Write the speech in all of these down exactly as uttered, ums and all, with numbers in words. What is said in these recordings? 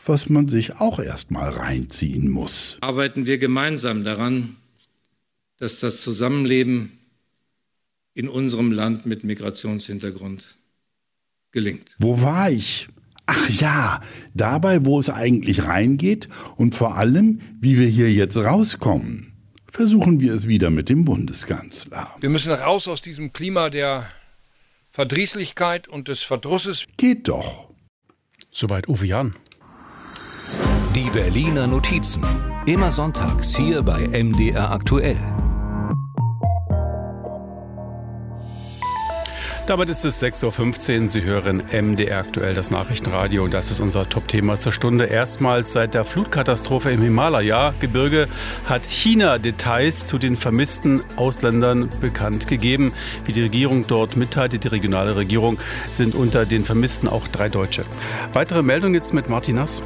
was man sich auch erst mal reinziehen muss. Arbeiten wir gemeinsam daran, dass das Zusammenleben in unserem Land mit Migrationshintergrund gelingt. Wo war ich? Ach ja, dabei, wo es eigentlich reingeht und vor allem, wie wir hier jetzt rauskommen. Versuchen wir es wieder mit dem Bundeskanzler. Wir müssen raus aus diesem Klima der Verdrießlichkeit und des Verdrusses. Geht doch. Soweit Uwe Jahn. Die Berliner Notizen. Immer sonntags hier bei M D R aktuell. Damit ist es sechs Uhr fünfzehn. Sie hören M D R aktuell, das Nachrichtenradio. Und das ist unser Top-Thema zur Stunde. Erstmals seit der Flutkatastrophe im Himalaya-Gebirge hat China Details zu den vermissten Ausländern bekannt gegeben. Wie die Regierung dort mitteilte, die regionale Regierung, sind unter den Vermissten auch drei Deutsche. Weitere Meldung jetzt mit Martin Nass.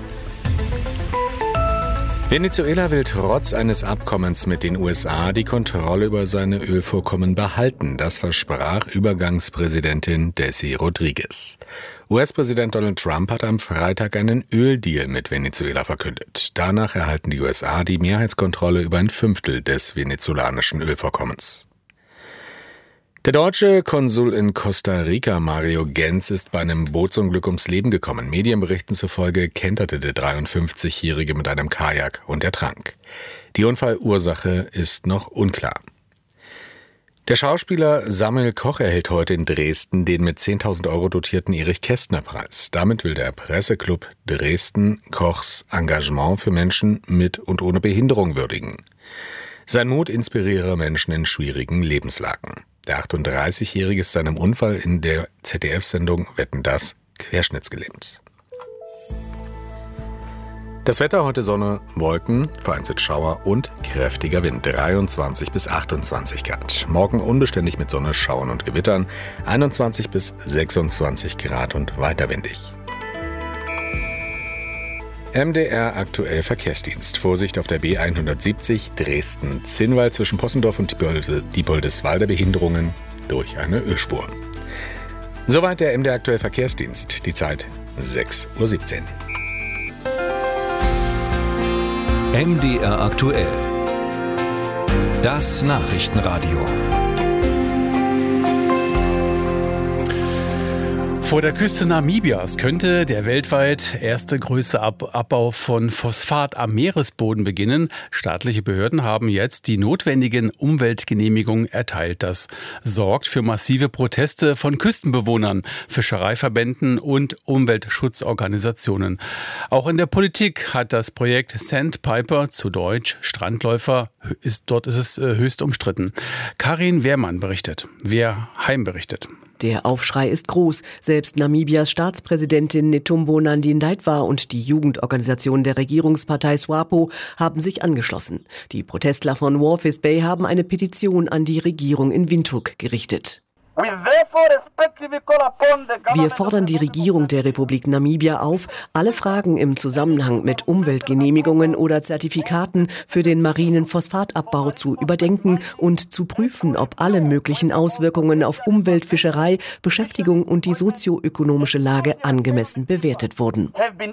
Venezuela will trotz eines Abkommens mit den U S A die Kontrolle über seine Ölvorkommen behalten. Das versprach Übergangspräsidentin Desi Rodriguez. U S-Präsident Donald Trump hat am Freitag einen Öldeal mit Venezuela verkündet. Danach erhalten die U S A die Mehrheitskontrolle über ein Fünftel des venezolanischen Ölvorkommens. Der deutsche Konsul in Costa Rica, Mario Genz, ist bei einem Bootsunglück ums Leben gekommen. Medienberichten zufolge kenterte der dreiundfünfzigjährige mit einem Kajak und ertrank. Die Unfallursache ist noch unklar. Der Schauspieler Samuel Koch erhält heute in Dresden den mit zehntausend Euro dotierten Erich-Kästner-Preis. Damit will der Presseclub Dresden Kochs Engagement für Menschen mit und ohne Behinderung würdigen. Sein Mut inspiriere Menschen in schwierigen Lebenslagen. Der achtunddreißigjährige ist seinem Unfall in der Z D F-Sendung Wetten, dass querschnittsgelähmt. Das Wetter heute: Sonne, Wolken, vereinzelt Schauer und kräftiger Wind, dreiundzwanzig bis achtundzwanzig Grad. Morgen unbeständig mit Sonne, Schauern und Gewittern, einundzwanzig bis sechsundzwanzig Grad und weiter windig. M D R aktuell Verkehrsdienst. Vorsicht auf der B hundertsiebzig Dresden-Zinnwald zwischen Possendorf und Diepoldeswalder, Behinderungen durch eine Ölspur. Soweit der M D R aktuell Verkehrsdienst. Die Zeit sechs Uhr siebzehn. M D R aktuell. Das Nachrichtenradio. Vor der Küste Namibias könnte der weltweit erste größere Ab- Abbau von Phosphat am Meeresboden beginnen. Staatliche Behörden haben jetzt die notwendigen Umweltgenehmigungen erteilt. Das sorgt für massive Proteste von Küstenbewohnern, Fischereiverbänden und Umweltschutzorganisationen. Auch in der Politik hat das Projekt Sandpiper, zu Deutsch Strandläufer, ist, dort ist es höchst umstritten. Karin Wehrmann berichtet. Wehrheim berichtet. Der Aufschrei ist groß. Selbst Namibias Staatspräsidentin Netumbo Nandi-Ndaitwah und die Jugendorganisation der Regierungspartei SWAPO haben sich angeschlossen. Die Protestler von Walvis Bay haben eine Petition an die Regierung in Windhoek gerichtet. Wir fordern die Regierung der Republik Namibia auf, alle Fragen im Zusammenhang mit Umweltgenehmigungen oder Zertifikaten für den marinen Phosphatabbau zu überdenken und zu prüfen, ob alle möglichen Auswirkungen auf Umwelt, Fischerei, Beschäftigung und die sozioökonomische Lage angemessen bewertet wurden.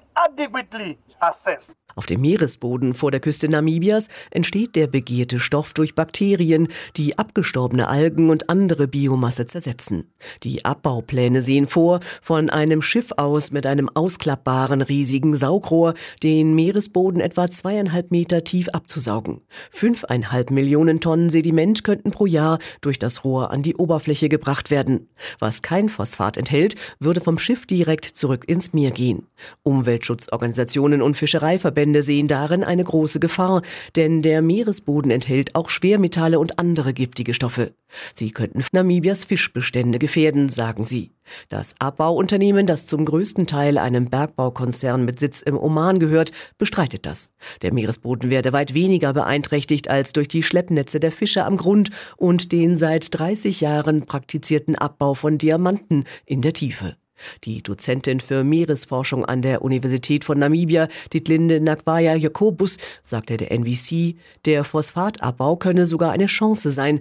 Auf dem Meeresboden vor der Küste Namibias entsteht der begehrte Stoff durch Bakterien, die abgestorbene Algen und andere Biomasse zersetzen. Die Abbaupläne sehen vor, von einem Schiff aus mit einem ausklappbaren riesigen Saugrohr den Meeresboden etwa zweieinhalb Meter tief abzusaugen. Fünfeinhalb Millionen Tonnen Sediment könnten pro Jahr durch das Rohr an die Oberfläche gebracht werden. Was kein Phosphat enthält, würde vom Schiff direkt zurück ins Meer gehen. Umweltschutzorganisationen und Fischereiverbände sehen darin eine große Gefahr, denn der Meeresboden enthält auch Schwermetalle und andere giftige Stoffe. Sie könnten Namibias Fischbestände gefährden, sagen sie. Das Abbauunternehmen, das zum größten Teil einem Bergbaukonzern mit Sitz im Oman gehört, bestreitet das. Der Meeresboden werde weit weniger beeinträchtigt als durch die Schleppnetze der Fischer am Grund und den seit dreißig Jahren praktizierten Abbau von Diamanten in der Tiefe. Die Dozentin für Meeresforschung an der Universität von Namibia, Ditlinde Nakwaya Jakobus, sagte der N B C, der Phosphatabbau könne sogar eine Chance sein.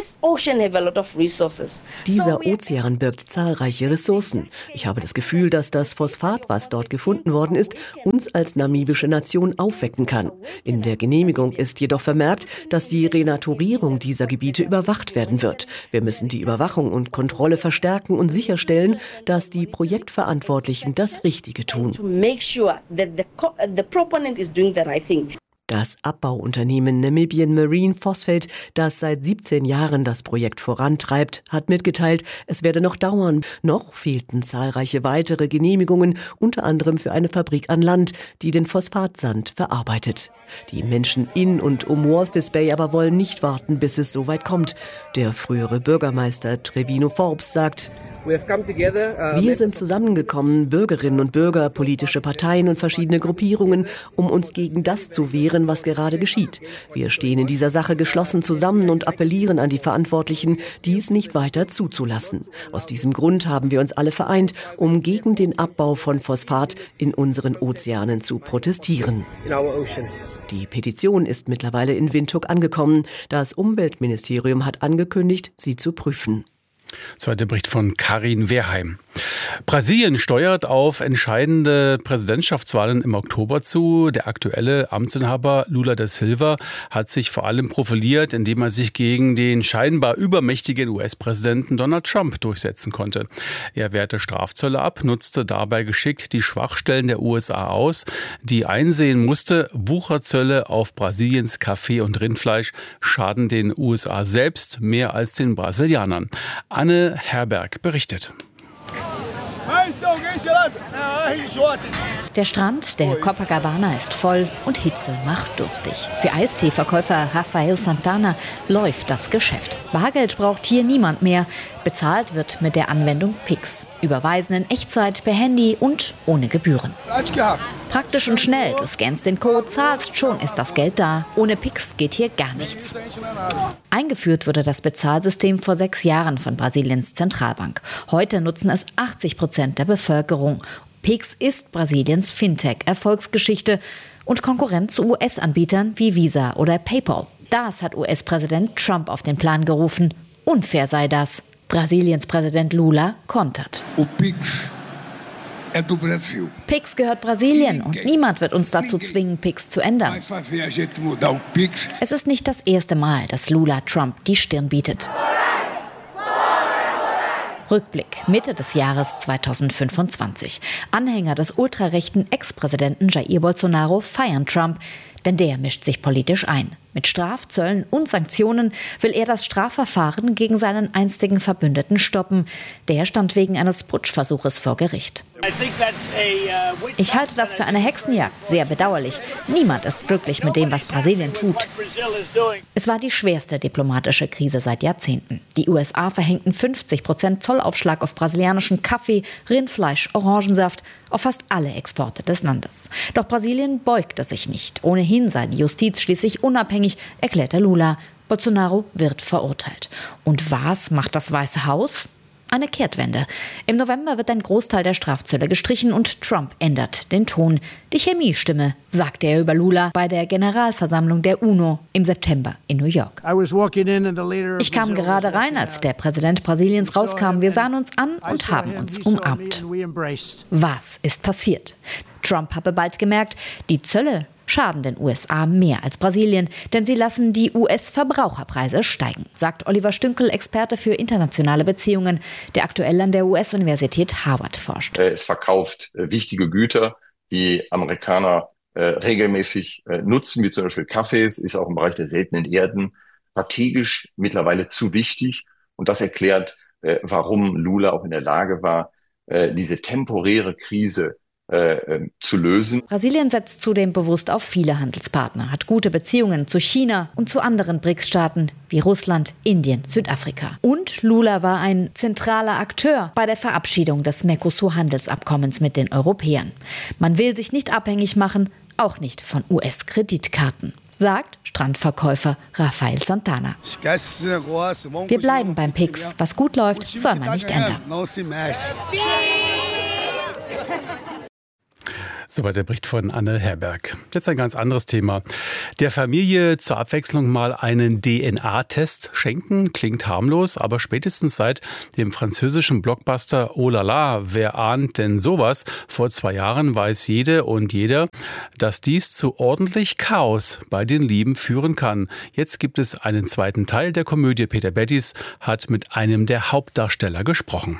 Dieser Ozean birgt zahlreiche Ressourcen. Ich habe das Gefühl, dass das Phosphat, was dort gefunden worden ist, uns als namibische Nation aufwecken kann. In der Genehmigung ist jedoch vermerkt, dass die Renaturierung dieser Gebiete überwacht werden wird. Wir müssen die Überwachung und Kontrolle verstärken und sicherstellen, dass die Projektverantwortlichen das Richtige tun. Das Abbauunternehmen Namibian Marine Phosphate, das seit siebzehn Jahren das Projekt vorantreibt, hat mitgeteilt, es werde noch dauern. Noch fehlten zahlreiche weitere Genehmigungen, unter anderem für eine Fabrik an Land, die den Phosphatsand verarbeitet. Die Menschen in und um Walvis Bay aber wollen nicht warten, bis es so weit kommt. Der frühere Bürgermeister Trevino Forbes sagt: Wir sind zusammengekommen, Bürgerinnen und Bürger, politische Parteien und verschiedene Gruppierungen, um uns gegen das zu wehren, was gerade geschieht. Wir stehen in dieser Sache geschlossen zusammen und appellieren an die Verantwortlichen, dies nicht weiter zuzulassen. Aus diesem Grund haben wir uns alle vereint, um gegen den Abbau von Phosphat in unseren Ozeanen zu protestieren. Die Petition ist mittlerweile in Windhoek angekommen. Das Umweltministerium hat angekündigt, sie zu prüfen. Zweiter Bericht von Karin Wehrheim. Brasilien steuert auf entscheidende Präsidentschaftswahlen im Oktober zu. Der aktuelle Amtsinhaber Lula da Silva hat sich vor allem profiliert, indem er sich gegen den scheinbar übermächtigen U S-Präsidenten Donald Trump durchsetzen konnte. Er wehrte Strafzölle ab, nutzte dabei geschickt die Schwachstellen der U S A aus, die einsehen musste, Wucherzölle auf Brasiliens Kaffee und Rindfleisch schaden den U S A selbst mehr als den Brasilianern. Anne Herberg berichtet. Der Strand der Copacabana ist voll und Hitze macht durstig. Für Eisteeverkäufer Rafael Santana läuft das Geschäft. Bargeld braucht hier niemand mehr. Bezahlt wird mit der Anwendung Pix. Überweisen in Echtzeit per Handy und ohne Gebühren. Praktisch und schnell. Du scannst den Code, zahlst, schon ist das Geld da. Ohne Pix geht hier gar nichts. Eingeführt wurde das Bezahlsystem vor sechs Jahren von Brasiliens Zentralbank. Heute nutzen es achtzig Prozent der Bevölkerung. Pix ist Brasiliens Fintech-Erfolgsgeschichte und Konkurrent zu U S-Anbietern wie Visa oder PayPal. Das hat U S-Präsident Trump auf den Plan gerufen. Unfair sei das. Brasiliens Präsident Lula kontert. Pix gehört Brasilien und niemand wird uns dazu zwingen, Pix zu ändern. Es ist nicht das erste Mal, dass Lula Trump die Stirn bietet. Rückblick Mitte des Jahres zweitausendfünfundzwanzig. Anhänger des ultrarechten Ex-Präsidenten Jair Bolsonaro feiern Trump, denn der mischt sich politisch ein. Mit Strafzöllen und Sanktionen will er das Strafverfahren gegen seinen einstigen Verbündeten stoppen. Der stand wegen eines Putschversuches vor Gericht. Ich halte das für eine Hexenjagd, sehr bedauerlich. Niemand ist glücklich mit dem, was Brasilien tut. Es war die schwerste diplomatische Krise seit Jahrzehnten. Die U S A verhängten fünfzig Prozent Zollaufschlag auf brasilianischen Kaffee, Rindfleisch, Orangensaft, auf fast alle Exporte des Landes. Doch Brasilien beugte sich nicht. Ohnehin sei die Justiz schließlich unabhängig, erklärte Lula. Bolsonaro wird verurteilt. Und was macht das Weiße Haus? Eine Kehrtwende. Im November wird ein Großteil der Strafzölle gestrichen und Trump ändert den Ton. Die Chemie stimme, sagte er über Lula bei der Generalversammlung der UNO im September in New York. Ich kam gerade rein, als der Präsident Brasiliens rauskam. Wir sahen uns an und haben uns umarmt. Was ist passiert? Trump habe bald gemerkt, die Zölle schaden den U S A mehr als Brasilien, denn sie lassen die U S-Verbraucherpreise steigen, sagt Oliver Stünkel, Experte für internationale Beziehungen, der aktuell an der U S-Universität Harvard forscht. Es verkauft wichtige Güter, die Amerikaner äh, regelmäßig äh, nutzen, wie zum Beispiel Kaffees, ist auch im Bereich der seltenen Erden strategisch mittlerweile zu wichtig. Und das erklärt, äh, warum Lula auch in der Lage war, äh, diese temporäre Krise Äh, zu lösen. Brasilien setzt zudem bewusst auf viele Handelspartner, hat gute Beziehungen zu China und zu anderen B R I C S-Staaten wie Russland, Indien, Südafrika. Und Lula war ein zentraler Akteur bei der Verabschiedung des Mercosur-Handelsabkommens mit den Europäern. Man will sich nicht abhängig machen, auch nicht von U S-Kreditkarten, sagt Strandverkäufer Rafael Santana. Wir bleiben beim Pix. Was gut läuft, soll man nicht ändern. Soweit der Bericht von Anne Herberg. Jetzt ein ganz anderes Thema. Der Familie zur Abwechslung mal einen D N A-Test schenken, klingt harmlos, aber spätestens seit dem französischen Blockbuster Oh la la, wer ahnt denn sowas? Vor zwei Jahren weiß jede und jeder, dass dies zu ordentlich Chaos bei den Lieben führen kann. Jetzt gibt es einen zweiten Teil der Komödie. Peter Bettis hat mit einem der Hauptdarsteller gesprochen.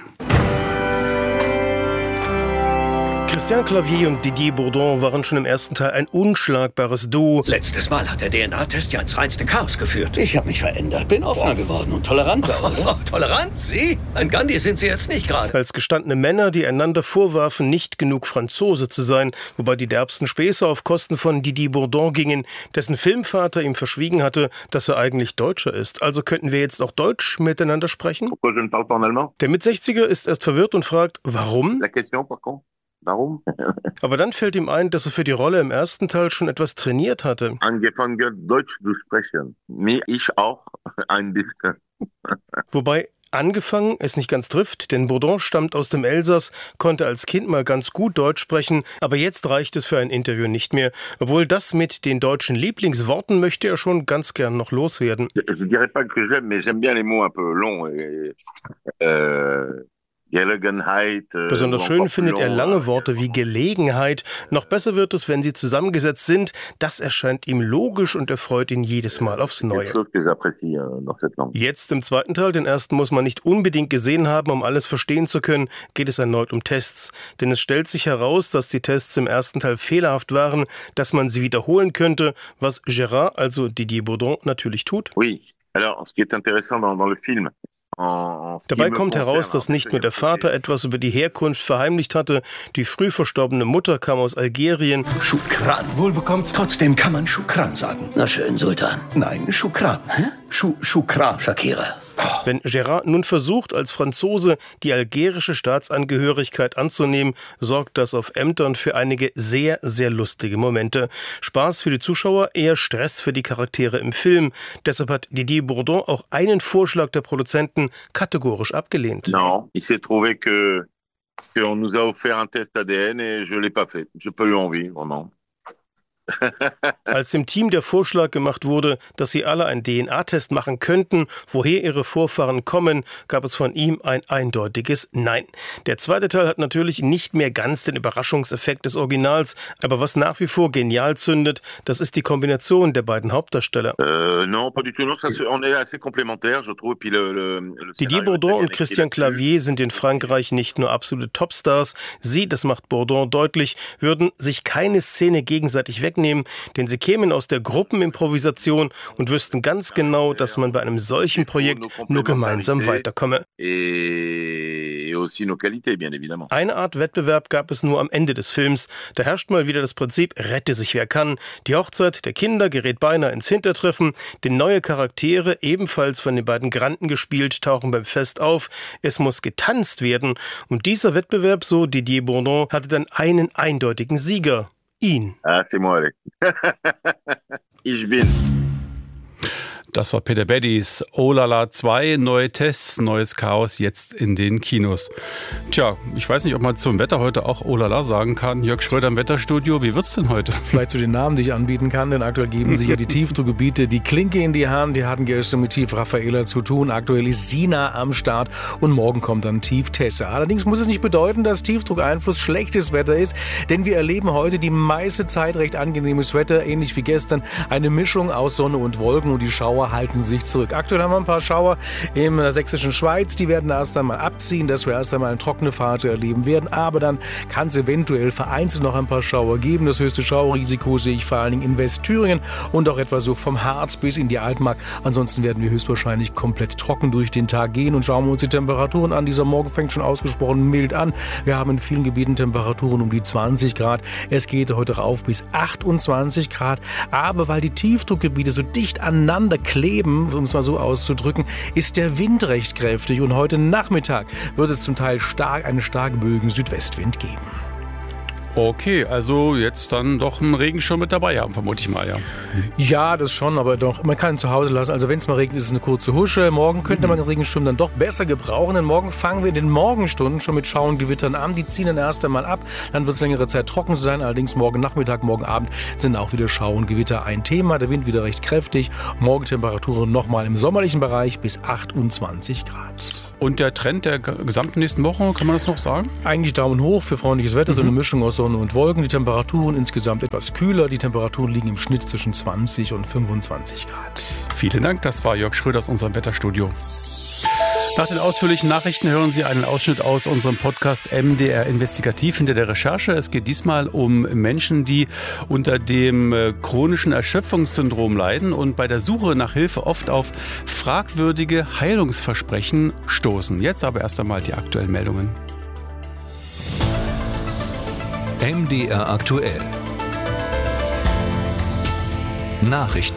Christian Clavier und Didier Bourdon waren schon im ersten Teil ein unschlagbares Duo. Letztes Mal hat der D N A-Test ja ins reinste Chaos geführt. Ich habe mich verändert, bin offener geworden und toleranter, oder? Oh, tolerant? Sie? Ein Gandhi sind Sie jetzt nicht gerade. Als gestandene Männer, die einander vorwarfen, nicht genug Franzose zu sein, wobei die derbsten Späße auf Kosten von Didier Bourdon gingen, dessen Filmvater ihm verschwiegen hatte, dass er eigentlich Deutscher ist. Also könnten wir jetzt auch Deutsch miteinander sprechen? Der Mitsechziger ist erst verwirrt und fragt, warum? Warum? Aber dann fällt ihm ein, dass er für die Rolle im ersten Teil schon etwas trainiert hatte. Angefangen Deutsch zu sprechen. Mir ich auch ein bisschen. Wobei angefangen es nicht ganz trifft, denn Bourdon stammt aus dem Elsass, konnte als Kind mal ganz gut Deutsch sprechen, aber jetzt reicht es für ein Interview nicht mehr. Obwohl das mit den deutschen Lieblingsworten möchte er schon ganz gern noch loswerden. Je dirais pas que j'aime, mais j'aime bien les mots un peu longs. Euh Gelegenheit. Besonders schön findet er lange Worte wie Gelegenheit. Noch besser wird es, wenn sie zusammengesetzt sind. Das erscheint ihm logisch und erfreut ihn jedes Mal aufs Neue. Jetzt im zweiten Teil, den ersten muss man nicht unbedingt gesehen haben, um alles verstehen zu können, geht es erneut um Tests. Denn es stellt sich heraus, dass die Tests im ersten Teil fehlerhaft waren, dass man sie wiederholen könnte, was Gérard, also Didier Bourdon, natürlich tut. Oui, alors, ce qui est intéressant dans, dans le film. Dabei kommt heraus, dass nicht nur der Vater etwas über die Herkunft verheimlicht hatte. Die früh verstorbene Mutter kam aus Algerien. Shukran, wohlbekommt. Trotzdem kann man Shukran sagen. Na schön, Sultan. Nein, Shukran. Hä? Shu Shukran, Shakira. Wenn Gérard nun versucht, als Franzose die algerische Staatsangehörigkeit anzunehmen, sorgt das auf Ämtern für einige sehr, sehr lustige Momente. Spaß für die Zuschauer, eher Stress für die Charaktere im Film. Deshalb hat Didier Bourdon auch einen Vorschlag der Produzenten kategorisch abgelehnt. Non, il s'est trouvé que qu'on nous a offert un test A D N et je l'ai pas fait. J'ai pas eu envie, vraiment. Als dem Team der Vorschlag gemacht wurde, dass sie alle einen D N A-Test machen könnten, woher ihre Vorfahren kommen, gab es von ihm ein eindeutiges Nein. Der zweite Teil hat natürlich nicht mehr ganz den Überraschungseffekt des Originals, aber was nach wie vor genial zündet, das ist die Kombination der beiden Hauptdarsteller. Euh, non, pas du tout. Non, ça, on est assez complémentaires, je trouve. Puis le, le, le Didier Bourdon und Christian Clavier sind in Frankreich nicht nur absolute Topstars. Sie, das macht Bourdon deutlich, würden sich keine Szene gegenseitig wegnehmen, denn sie kämen aus der Gruppenimprovisation und wüssten ganz genau, dass man bei einem solchen Projekt nur gemeinsam weiterkomme. Eine Art Wettbewerb gab es nur am Ende des Films. Da herrscht mal wieder das Prinzip, rette sich wer kann. Die Hochzeit der Kinder gerät beinahe ins Hintertreffen, denn neue Charaktere, ebenfalls von den beiden Granden gespielt, tauchen beim Fest auf. Es muss getanzt werden. Und dieser Wettbewerb, so Didier Bourdon, hatte dann einen eindeutigen Sieger. Ihn. Ah, c'est moi, ich bin. Das war Peter Bettis. Oh la la zwei, neue Tests, neues Chaos jetzt in den Kinos. Tja, ich weiß nicht, ob man zum Wetter heute auch oh la la sagen kann. Jörg Schröder im Wetterstudio, wie wird's denn heute? Vielleicht zu den Namen, die ich anbieten kann, denn aktuell geben sich ja die Tiefdruckgebiete die Klinke in die Hand. Die hatten gestern mit Tief Raffaela zu tun. Aktuell ist Sina am Start und morgen kommt dann Tief Tessa. Allerdings muss es nicht bedeuten, dass Tiefdruckeinfluss schlechtes Wetter ist, denn wir erleben heute die meiste Zeit recht angenehmes Wetter, ähnlich wie gestern. Eine Mischung aus Sonne und Wolken und die Schauer halten sich zurück. Aktuell haben wir ein paar Schauer in der sächsischen Schweiz, die werden erst einmal abziehen, dass wir erst einmal eine trockene Phase erleben werden, aber dann kann es eventuell vereinzelt noch ein paar Schauer geben. Das höchste Schauerrisiko sehe ich vor allen Dingen in Westthüringen und auch etwa so vom Harz bis in die Altmark. Ansonsten werden wir höchstwahrscheinlich komplett trocken durch den Tag gehen und schauen wir uns die Temperaturen an. Dieser Morgen fängt schon ausgesprochen mild an. Wir haben in vielen Gebieten Temperaturen um die zwanzig Grad. Es geht heute rauf bis achtundzwanzig Grad, aber weil die Tiefdruckgebiete so dicht aneinander kleben, um es mal so auszudrücken, ist der Wind recht kräftig und heute Nachmittag wird es zum Teil stark, einen starken Bögen Südwestwind geben. Okay, also jetzt dann doch einen Regenschirm mit dabei haben, vermute ich mal, ja. Ja, das schon, aber doch, man kann ihn zu Hause lassen. Also wenn es mal regnet, ist es eine kurze Husche. Morgen könnte man den Regenschirm dann doch besser gebrauchen, denn morgen fangen wir in den Morgenstunden schon mit Schauern und Gewittern an. Die ziehen dann erst einmal ab, dann wird es längere Zeit trocken sein. Allerdings morgen Nachmittag, morgen Abend sind auch wieder Schauer und Gewitter ein Thema. Der Wind wieder recht kräftig. Morgen Temperaturen nochmal im sommerlichen Bereich bis achtundzwanzig Grad. Und der Trend der gesamten nächsten Woche, kann man das noch sagen? Eigentlich Daumen hoch für freundliches Wetter, mhm. so eine Mischung aus Sonne und Wolken. Die Temperaturen insgesamt etwas kühler. Die Temperaturen liegen im Schnitt zwischen zwanzig und fünfundzwanzig Grad. Vielen Dank, das war Jörg Schröder aus unserem Wetterstudio. Nach den ausführlichen Nachrichten hören Sie einen Ausschnitt aus unserem Podcast M D R Investigativ hinter der Recherche. Es geht diesmal um Menschen, die unter dem chronischen Erschöpfungssyndrom leiden und bei der Suche nach Hilfe oft auf fragwürdige Heilungsversprechen stoßen. Jetzt aber erst einmal die aktuellen Meldungen. M D R aktuell. Nachrichten.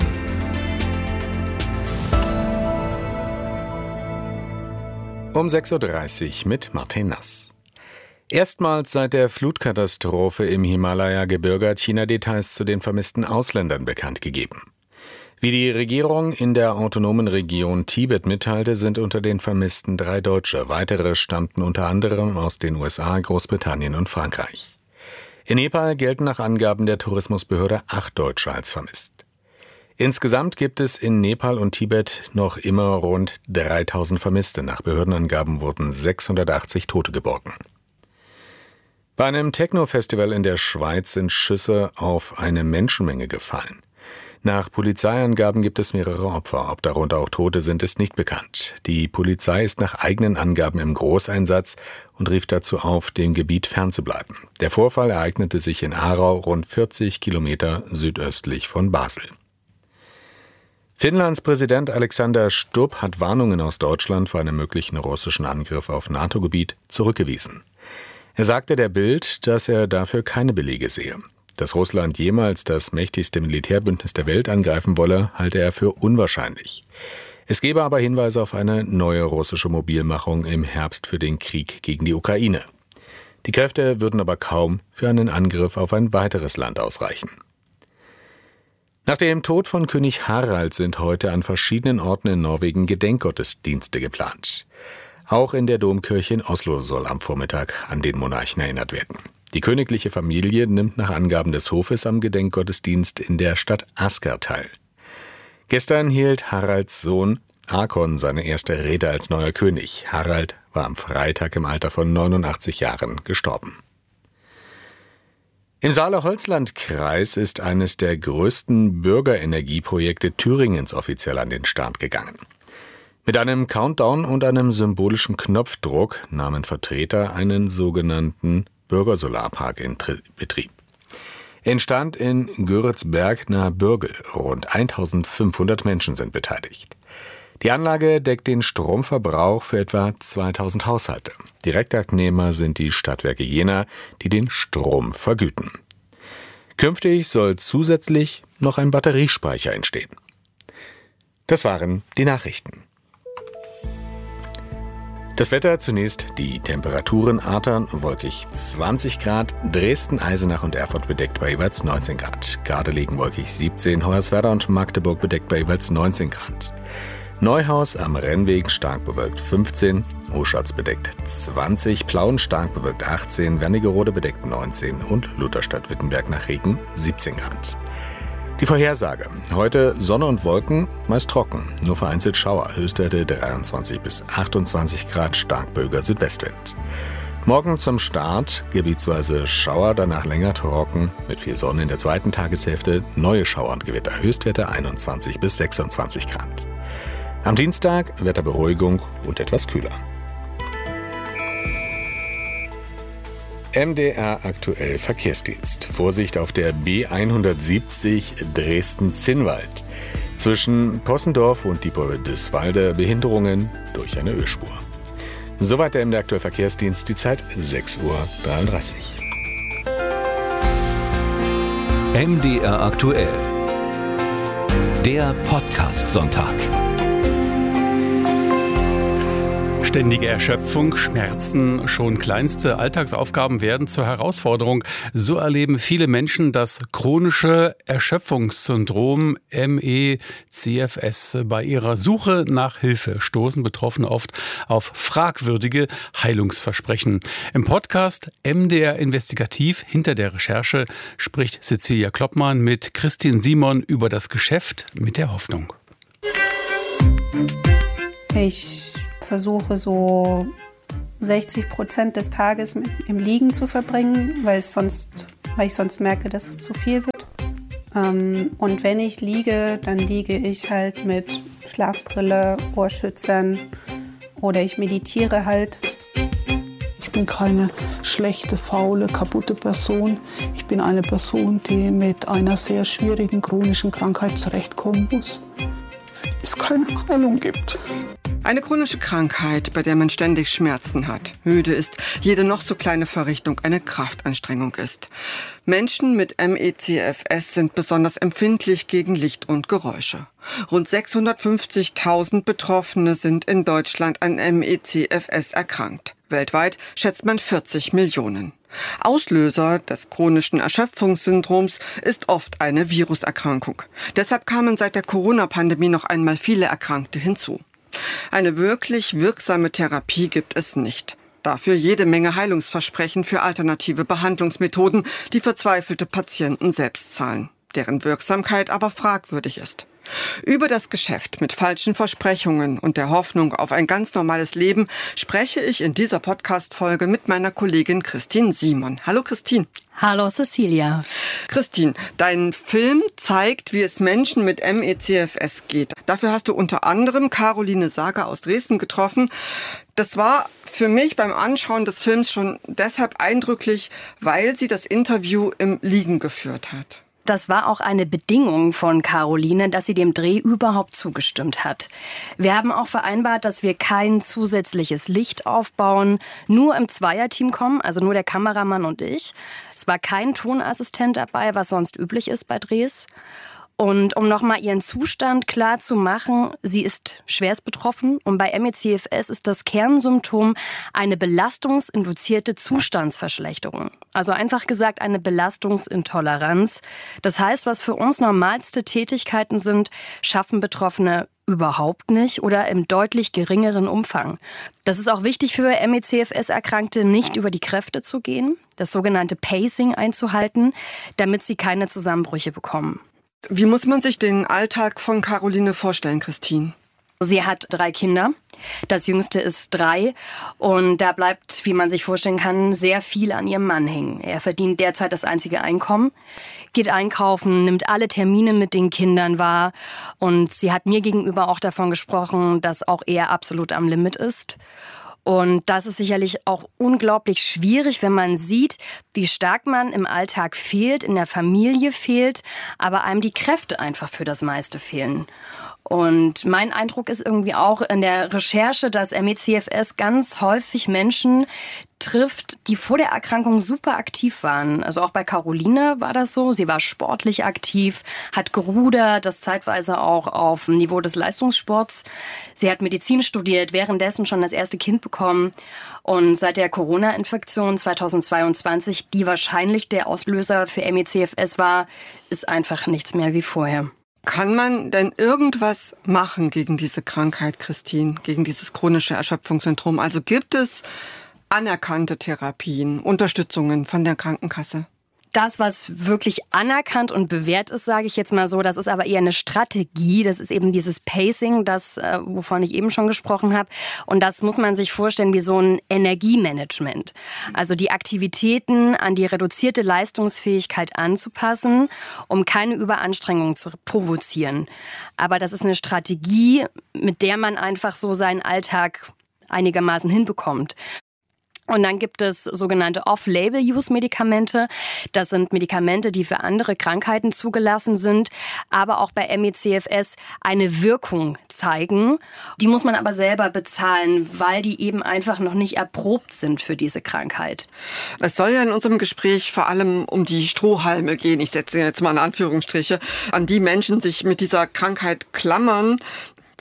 Um sechs Uhr dreißig mit Martin Nass. Erstmals seit der Flutkatastrophe im Himalaya-Gebirge hat China Details zu den vermissten Ausländern bekannt gegeben. Wie die Regierung in der autonomen Region Tibet mitteilte, sind unter den Vermissten drei Deutsche. Weitere stammten unter anderem aus den U S A, Großbritannien und Frankreich. In Nepal gelten nach Angaben der Tourismusbehörde acht Deutsche als vermisst. Insgesamt gibt es in Nepal und Tibet noch immer rund dreitausend Vermisste. Nach Behördenangaben wurden sechshundertachtzig Tote geborgen. Bei einem Techno-Festival in der Schweiz sind Schüsse auf eine Menschenmenge gefallen. Nach Polizeiangaben gibt es mehrere Opfer. Ob darunter auch Tote sind, ist nicht bekannt. Die Polizei ist nach eigenen Angaben im Großeinsatz und rief dazu auf, dem Gebiet fernzubleiben. Der Vorfall ereignete sich in Aarau, rund vierzig Kilometer südöstlich von Basel. Finnlands Präsident Alexander Stubb hat Warnungen aus Deutschland vor einem möglichen russischen Angriff auf NATO-Gebiet zurückgewiesen. Er sagte der Bild, dass er dafür keine Belege sehe. Dass Russland jemals das mächtigste Militärbündnis der Welt angreifen wolle, halte er für unwahrscheinlich. Es gebe aber Hinweise auf eine neue russische Mobilmachung im Herbst für den Krieg gegen die Ukraine. Die Kräfte würden aber kaum für einen Angriff auf ein weiteres Land ausreichen. Nach dem Tod von König Harald sind heute an verschiedenen Orten in Norwegen Gedenkgottesdienste geplant. Auch in der Domkirche in Oslo soll am Vormittag an den Monarchen erinnert werden. Die königliche Familie nimmt nach Angaben des Hofes am Gedenkgottesdienst in der Stadt Asker teil. Gestern hielt Haralds Sohn Hakon seine erste Rede als neuer König. Harald war am Freitag im Alter von neunundachtzig Jahren gestorben. Im Saale-Holzland-Kreis ist eines der größten Bürgerenergieprojekte Thüringens offiziell an den Start gegangen. Mit einem Countdown und einem symbolischen Knopfdruck nahmen Vertreter einen sogenannten Bürgersolarpark in Betrieb. Er entstand in Göritzberg nahe Bürgel. Rund eintausendfünfhundert Menschen sind beteiligt. Die Anlage deckt den Stromverbrauch für etwa zweitausend Haushalte. Direktabnehmer sind die Stadtwerke Jena, die den Strom vergüten. Künftig soll zusätzlich noch ein Batteriespeicher entstehen. Das waren die Nachrichten. Das Wetter zunächst die Temperaturen: Artern wolkig zwanzig Grad, Dresden, Eisenach und Erfurt bedeckt bei jeweils neunzehn Grad, Gardelegen wolkig siebzehn, Hoyerswerda und Magdeburg bedeckt bei jeweils neunzehn Grad. Neuhaus am Rennweg stark bewölkt fünfzehn, Oschatz bedeckt zwanzig, Plauen stark bewölkt achtzehn, Wernigerode bedeckt neunzehn und Lutherstadt-Wittenberg nach Regen siebzehn Grad. Die Vorhersage: Heute Sonne und Wolken, meist trocken, nur vereinzelt Schauer, Höchstwerte dreiundzwanzig bis achtundzwanzig Grad, stark böiger Südwestwind. Morgen zum Start gebietsweise Schauer, danach länger trocken, mit viel Sonne in der zweiten Tageshälfte, neue Schauer und Gewitter, Höchstwerte einundzwanzig bis sechsundzwanzig Grad. Am Dienstag Wetterberuhigung und etwas kühler. M D R aktuell Verkehrsdienst. Vorsicht auf der B hundertsiebzig Dresden-Zinnwald. Zwischen Possendorf und Diepoldeswalde Behinderungen durch eine Ölspur. Soweit der M D R aktuell Verkehrsdienst, die Zeit sechs Uhr dreiunddreißig. M D R aktuell. Der Podcast-Sonntag. Ständige Erschöpfung, Schmerzen, schon kleinste Alltagsaufgaben werden zur Herausforderung. So erleben viele Menschen das chronische Erschöpfungssyndrom M E C F S. Bei ihrer Suche nach Hilfe stoßen Betroffene oft auf fragwürdige Heilungsversprechen. Im Podcast M D R Investigativ hinter der Recherche spricht Cecilia Kloppmann mit Christine Simon über das Geschäft mit der Hoffnung. Ich versuche so sechzig Prozent des Tages mit, im Liegen zu verbringen, weil, es sonst, weil ich sonst merke, dass es zu viel wird. Ähm, und wenn ich liege, dann liege ich halt mit Schlafbrille, Ohrschützern oder ich meditiere halt. Ich bin keine schlechte, faule, kaputte Person. Ich bin eine Person, die mit einer sehr schwierigen chronischen Krankheit zurechtkommen muss, für die es keine Heilung gibt. Eine chronische Krankheit, bei der man ständig Schmerzen hat, müde ist, jede noch so kleine Verrichtung eine Kraftanstrengung ist. Menschen mit M E C F S sind besonders empfindlich gegen Licht und Geräusche. Rund sechshundertfünfzigtausend Betroffene sind in Deutschland an M E C F S erkrankt. Weltweit schätzt man vierzig Millionen. Auslöser des chronischen Erschöpfungssyndroms ist oft eine Viruserkrankung. Deshalb kamen seit der Corona-Pandemie noch einmal viele Erkrankte hinzu. Eine wirklich wirksame Therapie gibt es nicht. Dafür jede Menge Heilungsversprechen für alternative Behandlungsmethoden, die verzweifelte Patienten selbst zahlen, deren Wirksamkeit aber fragwürdig ist. Über das Geschäft mit falschen Versprechungen und der Hoffnung auf ein ganz normales Leben spreche ich in dieser Podcast-Folge mit meiner Kollegin Christine Simon. Hallo Christine. Hallo Cecilia. Christine, dein Film zeigt, wie es Menschen mit M E C F S geht. Dafür hast du unter anderem Caroline Sager aus Dresden getroffen. Das war für mich beim Anschauen des Films schon deshalb eindrücklich, weil sie das Interview im Liegen geführt hat. Das war auch eine Bedingung von Caroline, dass sie dem Dreh überhaupt zugestimmt hat. Wir haben auch vereinbart, dass wir kein zusätzliches Licht aufbauen, nur im Zweierteam kommen, also nur der Kameramann und ich. Es war kein Tonassistent dabei, was sonst üblich ist bei Drehs. Und um nochmal ihren Zustand klar zu machen, sie ist schwerst betroffen und bei M E C F S ist das Kernsymptom eine belastungsinduzierte Zustandsverschlechterung. Also einfach gesagt eine Belastungsintoleranz. Das heißt, was für uns normalste Tätigkeiten sind, schaffen Betroffene überhaupt nicht oder im deutlich geringeren Umfang. Das ist auch wichtig für M E C F S-Erkrankte, nicht über die Kräfte zu gehen, das sogenannte Pacing einzuhalten, damit sie keine Zusammenbrüche bekommen. Wie muss man sich den Alltag von Caroline vorstellen, Christine? Sie hat drei Kinder. Das jüngste ist drei. Und da bleibt, wie man sich vorstellen kann, sehr viel an ihrem Mann hängen. Er verdient derzeit das einzige Einkommen, geht einkaufen, nimmt alle Termine mit den Kindern wahr. Und sie hat mir gegenüber auch davon gesprochen, dass auch er absolut am Limit ist. Und das ist sicherlich auch unglaublich schwierig, wenn man sieht, wie stark man im Alltag fehlt, in der Familie fehlt, aber einem die Kräfte einfach für das meiste fehlen. Und mein Eindruck ist irgendwie auch in der Recherche, dass M E C F S ganz häufig Menschen trifft, die vor der Erkrankung super aktiv waren. Also auch bei Caroline war das so. Sie war sportlich aktiv, hat gerudert, das zeitweise auch auf dem Niveau des Leistungssports. Sie hat Medizin studiert, währenddessen schon das erste Kind bekommen. Und seit der Corona-Infektion zweitausendzweiundzwanzig, die wahrscheinlich der Auslöser für M E C F S war, ist einfach nichts mehr wie vorher. Kann man denn irgendwas machen gegen diese Krankheit, Christine, gegen dieses chronische Erschöpfungssyndrom? Also gibt es anerkannte Therapien, Unterstützungen von der Krankenkasse? Das, was wirklich anerkannt und bewährt ist, sage ich jetzt mal so, das ist aber eher eine Strategie. Das ist eben dieses Pacing, das, äh, wovon ich eben schon gesprochen habe. Und das muss man sich vorstellen wie so ein Energiemanagement. Also die Aktivitäten an die reduzierte Leistungsfähigkeit anzupassen, um keine Überanstrengung zu provozieren. Aber das ist eine Strategie, mit der man einfach so seinen Alltag einigermaßen hinbekommt. Und dann gibt es sogenannte Off-Label-Use-Medikamente. Das sind Medikamente, die für andere Krankheiten zugelassen sind, aber auch bei M E C F S eine Wirkung zeigen. Die muss man aber selber bezahlen, weil die eben einfach noch nicht erprobt sind für diese Krankheit. Es soll ja in unserem Gespräch vor allem um die Strohhalme gehen. Ich setze jetzt mal in Anführungsstriche, an die Menschen sich mit dieser Krankheit klammern.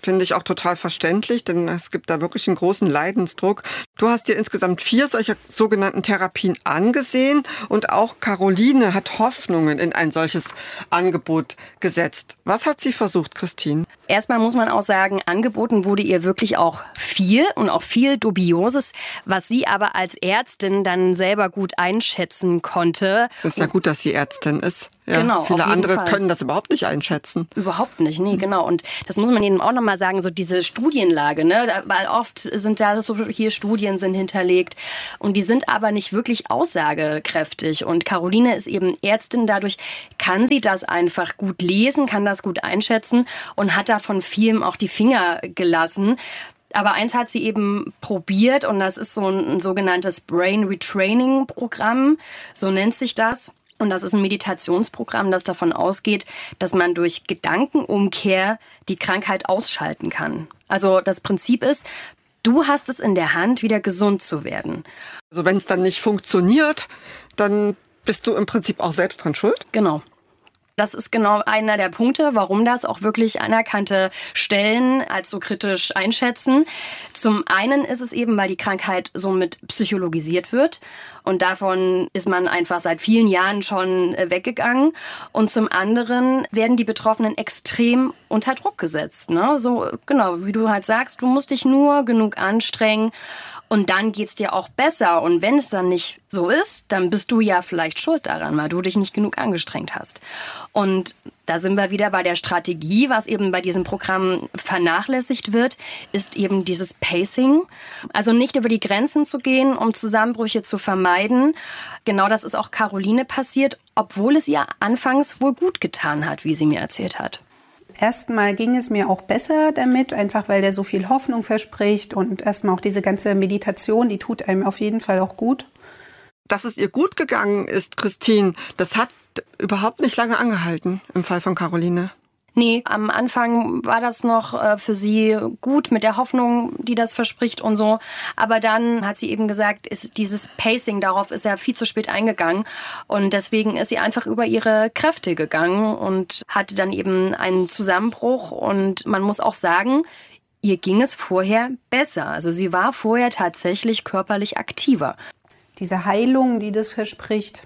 finde ich auch total verständlich, denn es gibt da wirklich einen großen Leidensdruck. Du hast dir insgesamt vier solcher sogenannten Therapien angesehen und auch Caroline hat Hoffnungen in ein solches Angebot gesetzt. Was hat sie versucht, Christine? Erstmal muss man auch sagen, angeboten wurde ihr wirklich auch viel und auch viel Dubioses, was sie aber als Ärztin dann selber gut einschätzen konnte. Das ist ja gut, dass sie Ärztin ist. Ja, genau, viele andere Fall. können das überhaupt nicht einschätzen. Überhaupt nicht, nee, genau. Und das muss man eben auch nochmal sagen, so diese Studienlage, ne? Weil oft sind da so hier Studien sind hinterlegt und die sind aber nicht wirklich aussagekräftig. Und Caroline ist eben Ärztin, dadurch kann sie das einfach gut lesen, kann das gut einschätzen und hat da von vielem auch die Finger gelassen. Aber eins hat sie eben probiert und das ist so ein, ein sogenanntes Brain Retraining Programm, so nennt sich das. Und das ist ein Meditationsprogramm, das davon ausgeht, dass man durch Gedankenumkehr die Krankheit ausschalten kann. Also das Prinzip ist, du hast es in der Hand, wieder gesund zu werden. Also wenn es dann nicht funktioniert, dann bist du im Prinzip auch selbst dran schuld? Genau. Das ist genau einer der Punkte, warum das auch wirklich anerkannte Stellen als so kritisch einschätzen. Zum einen ist es eben, weil die Krankheit somit psychologisiert wird. Und davon ist man einfach seit vielen Jahren schon weggegangen. Und zum anderen werden die Betroffenen extrem unter Druck gesetzt. Ne? So, genau, wie du halt sagst, du musst dich nur genug anstrengen. Und dann geht's dir auch besser. Und wenn es dann nicht so ist, dann bist du ja vielleicht schuld daran, weil du dich nicht genug angestrengt hast. Und da sind wir wieder bei der Strategie, was eben bei diesem Programm vernachlässigt wird, ist eben dieses Pacing. Also nicht über die Grenzen zu gehen, um Zusammenbrüche zu vermeiden. Genau das ist auch Caroline passiert, obwohl es ihr anfangs wohl gut getan hat, wie sie mir erzählt hat. Erstmal ging es mir auch besser damit, einfach weil der so viel Hoffnung verspricht und erstmal auch diese ganze Meditation, die tut einem auf jeden Fall auch gut. Dass es ihr gut gegangen ist, Christine, das hat überhaupt nicht lange angehalten im Fall von Caroline. Nee, am Anfang war das noch äh, für sie gut mit der Hoffnung, die das verspricht und so. Aber dann hat sie eben gesagt, ist dieses Pacing, darauf ist er viel zu spät eingegangen. Und deswegen ist sie einfach über ihre Kräfte gegangen und hatte dann eben einen Zusammenbruch. Und man muss auch sagen, ihr ging es vorher besser. Also sie war vorher tatsächlich körperlich aktiver. Diese Heilung, die das verspricht,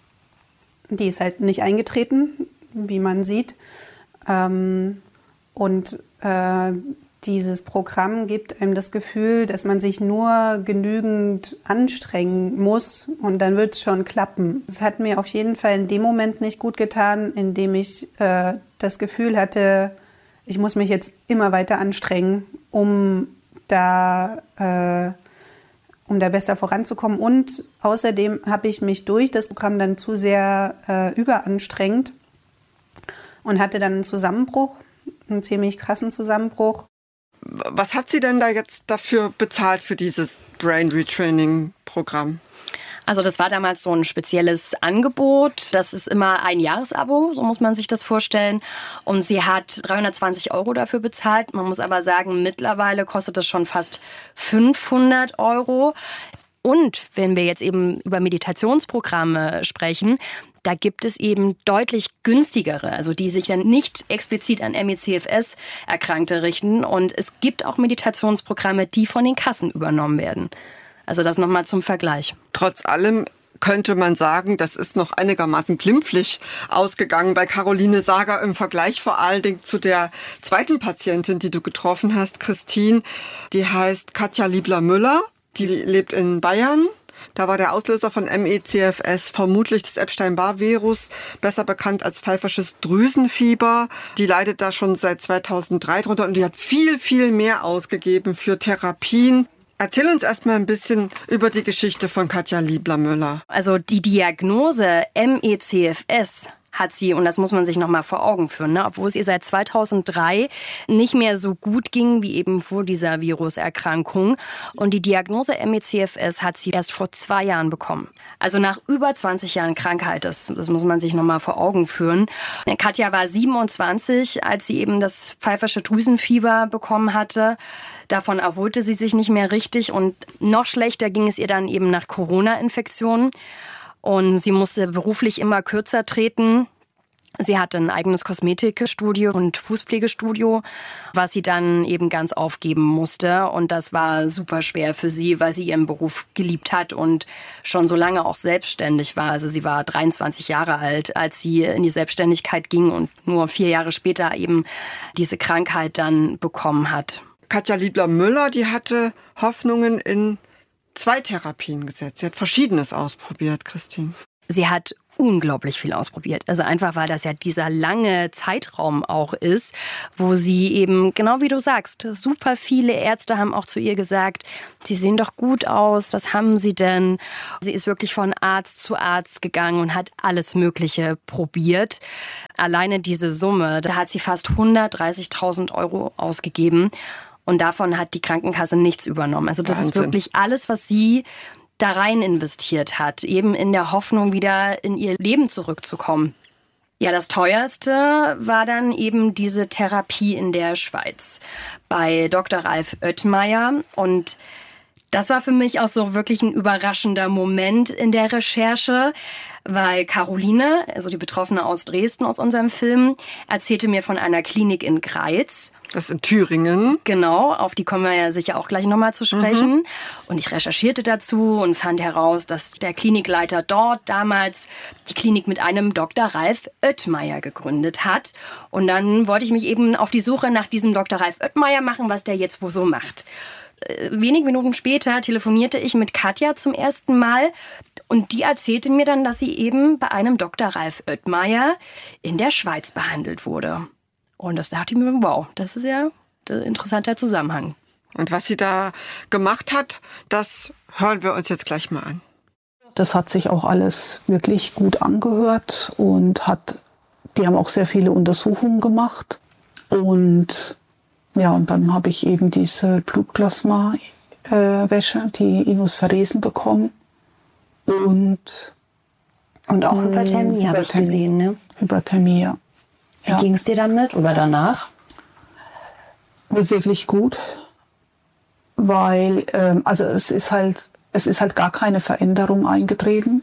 die ist halt nicht eingetreten, wie man sieht. Ähm, und äh, dieses Programm gibt einem das Gefühl, dass man sich nur genügend anstrengen muss und dann wird es schon klappen. Es hat mir auf jeden Fall in dem Moment nicht gut getan, in dem ich äh, das Gefühl hatte, ich muss mich jetzt immer weiter anstrengen, um da, äh, um da besser voranzukommen. Und außerdem habe ich mich durch das Programm dann zu sehr äh, überanstrengt und hatte dann einen Zusammenbruch, einen ziemlich krassen Zusammenbruch. Was hat sie denn da jetzt dafür bezahlt für dieses Brain Retraining Programm? Also das war damals so ein spezielles Angebot. Das ist immer ein Jahresabo, so muss man sich das vorstellen. Und sie hat dreihundertzwanzig Euro dafür bezahlt. Man muss aber sagen, mittlerweile kostet das schon fast fünfhundert Euro. Und wenn wir jetzt eben über Meditationsprogramme sprechen, da gibt es eben deutlich günstigere, also die sich dann nicht explizit an M E C F S-Erkrankte richten. Und es gibt auch Meditationsprogramme, die von den Kassen übernommen werden. Also das nochmal zum Vergleich. Trotz allem könnte man sagen, das ist noch einigermaßen glimpflich ausgegangen bei Caroline Sager im Vergleich vor allen Dingen zu der zweiten Patientin, die du getroffen hast, Christine. Die heißt Katja Liebler-Müller, die lebt in Bayern. Da war der Auslöser von M E C F S vermutlich das Epstein-Barr-Virus, besser bekannt als pfeifersches Drüsenfieber. Die leidet da schon seit zweitausenddrei drunter und die hat viel, viel mehr ausgegeben für Therapien. Erzähl uns erstmal ein bisschen über die Geschichte von Katja Liebler-Müller. Also die Diagnose M E C F S hat sie, und das muss man sich noch mal vor Augen führen, ne? Obwohl es ihr seit zweitausenddrei nicht mehr so gut ging wie eben vor dieser Viruserkrankung. Und die Diagnose M E C F S hat sie erst vor zwei Jahren bekommen. Also nach über zwanzig Jahren Krankheit, das, das muss man sich noch mal vor Augen führen. Katja war siebenundzwanzig, als sie eben das pfeifersche Drüsenfieber bekommen hatte. Davon erholte sie sich nicht mehr richtig und noch schlechter ging es ihr dann eben nach Corona-Infektionen. Und sie musste beruflich immer kürzer treten. Sie hatte ein eigenes Kosmetikstudio und Fußpflegestudio, was sie dann eben ganz aufgeben musste. Und das war super schwer für sie, weil sie ihren Beruf geliebt hat und schon so lange auch selbstständig war. Also sie war dreiundzwanzig Jahre alt, als sie in die Selbstständigkeit ging und nur vier Jahre später eben diese Krankheit dann bekommen hat. Katja Liebler-Müller, die hatte Hoffnungen in zwei Therapien gesetzt. Sie hat Verschiedenes ausprobiert, Christine. Sie hat unglaublich viel ausprobiert. Also einfach, weil das ja dieser lange Zeitraum auch ist, wo sie eben, genau wie du sagst, super viele Ärzte haben auch zu ihr gesagt, Sie sehen doch gut aus, was haben Sie denn? Sie ist wirklich von Arzt zu Arzt gegangen und hat alles Mögliche probiert. Alleine diese Summe, da hat sie fast hundertdreißigtausend Euro ausgegeben und davon hat die Krankenkasse nichts übernommen. Also das Wahnsinn. Ist wirklich alles, was sie da rein investiert hat, eben in der Hoffnung, wieder in ihr Leben zurückzukommen. Ja, das teuerste war dann eben diese Therapie in der Schweiz bei Doktor Ralf Oettmeier. Und das war für mich auch so wirklich ein überraschender Moment in der Recherche, weil Caroline, also die Betroffene aus Dresden aus unserem Film, erzählte mir von einer Klinik in Greiz. Das in Thüringen. Genau, auf die kommen wir ja sicher auch gleich nochmal zu sprechen. Mhm. Und ich recherchierte dazu und fand heraus, dass der Klinikleiter dort damals die Klinik mit einem Doktor Ralf Oettmeier gegründet hat. Und dann wollte ich mich eben auf die Suche nach diesem Doktor Ralf Oettmeier machen, was der jetzt wohl so macht. Wenige Minuten später telefonierte ich mit Katja zum ersten Mal und die erzählte mir dann, dass sie eben bei einem Doktor Ralf Oettmeier in der Schweiz behandelt wurde. Und das dachte ich mir, wow, das ist ja ein interessanter Zusammenhang. Und was sie da gemacht hat, das hören wir uns jetzt gleich mal an. Das hat sich auch alles wirklich gut angehört und hat, die haben auch sehr viele Untersuchungen gemacht. Und ja, und dann habe ich eben diese Blutplasma-Wäsche, äh, die Inospheresen bekommen. Und, und auch Hyperthermie, habe ich gesehen, ne? Hyperthermie, ja. Wie ja. ging es dir damit oder danach? Mir wirklich gut, weil ähm, also es ist halt es ist halt gar keine Veränderung eingetreten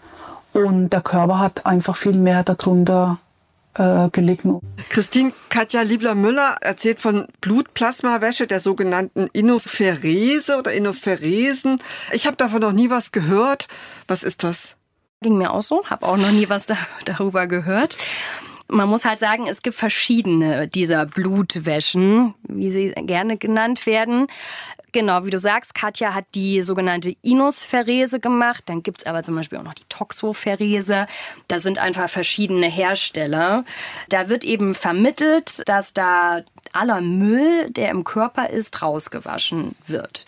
und der Körper hat einfach viel mehr darunter äh, gelitten. Christine, Katja Liebler-Müller erzählt von Blutplasmawäsche, der sogenannten Inospherese oder Inopheresen. Ich habe davon noch nie was gehört. Was ist das? Ging mir auch so, habe auch noch nie was da, darüber gehört. Man muss halt sagen, es gibt verschiedene dieser Blutwäschen, wie sie gerne genannt werden. Genau, wie du sagst, Katja hat die sogenannte Inospherese gemacht. Dann gibt es aber zum Beispiel auch noch die Toxopherese. Das sind einfach verschiedene Hersteller. Da wird eben vermittelt, dass da aller Müll, der im Körper ist, rausgewaschen wird.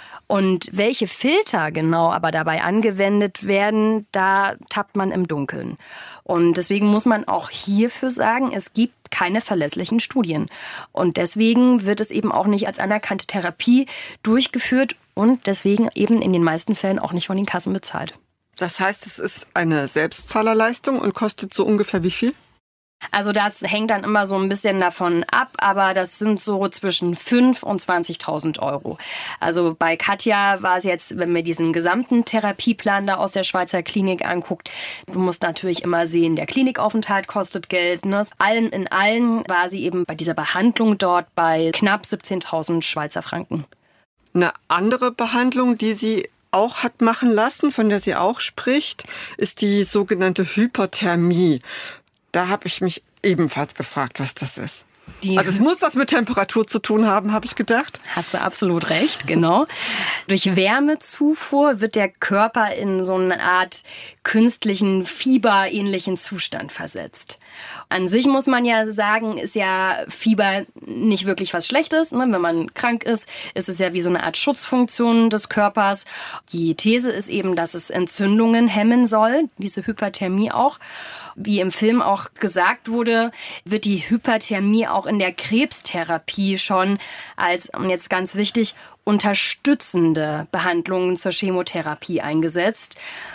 Und welche Filter genau aber dabei angewendet werden, da tappt man im Dunkeln. Und deswegen muss man auch hierfür sagen, es gibt keine verlässlichen Studien. Und deswegen wird es eben auch nicht als anerkannte Therapie durchgeführt und deswegen eben in den meisten Fällen auch nicht von den Kassen bezahlt. Das heißt, es ist eine Selbstzahlerleistung und kostet so ungefähr wie viel? Also das hängt dann immer so ein bisschen davon ab, aber das sind so zwischen fünftausend und zwanzigtausend Euro. Also bei Katja war es jetzt, wenn wir diesen gesamten Therapieplan da aus der Schweizer Klinik anguckt, du musst natürlich immer sehen, der Klinikaufenthalt kostet Geld. Ne? Allen in allen war sie eben bei dieser Behandlung dort bei knapp siebzehntausend Schweizer Franken. Eine andere Behandlung, die sie auch hat machen lassen, von der sie auch spricht, ist die sogenannte Hyperthermie. Da habe ich mich ebenfalls gefragt, was das ist. Die also es muss was mit Temperatur zu tun haben, habe ich gedacht. Hast du absolut recht, genau. Durch Wärmezufuhr wird der Körper in so eine Art künstlichen, fieberähnlichen Zustand versetzt. An sich muss man ja sagen, ist ja Fieber nicht wirklich was Schlechtes. Wenn man krank ist, ist es ja wie so eine Art Schutzfunktion des Körpers. Die These ist eben, dass es Entzündungen hemmen soll, diese Hyperthermie auch. Wie im Film auch gesagt wurde, wird die Hyperthermie auch in der Krebstherapie schon als, und jetzt ganz wichtig, unterstützende Behandlungen zur Chemotherapie eingesetzt.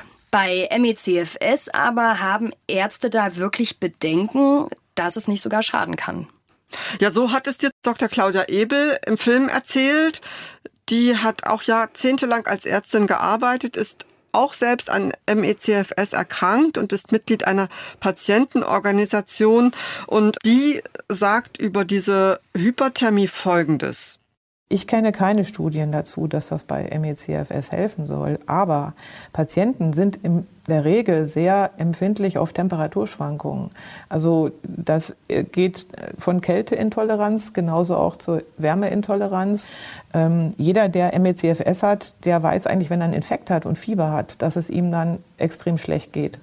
Bei M E C F S aber haben Ärzte da wirklich Bedenken, dass es nicht sogar schaden kann. Ja, so hat es dir Doktor Claudia Ebel im Film erzählt. Die hat auch jahrzehntelang als Ärztin gearbeitet, ist auch selbst an M E C F S erkrankt und ist Mitglied einer Patientenorganisation. Und die sagt über diese Hyperthermie Folgendes. Ich kenne keine Studien dazu, dass das bei M E C F S helfen soll. Aber Patienten sind in der Regel sehr empfindlich auf Temperaturschwankungen. Also das geht von Kälteintoleranz genauso auch zur Wärmeintoleranz. Ähm, jeder, der M E C F S hat, der weiß eigentlich, wenn er einen Infekt hat und Fieber hat, dass es ihm dann extrem schlecht geht.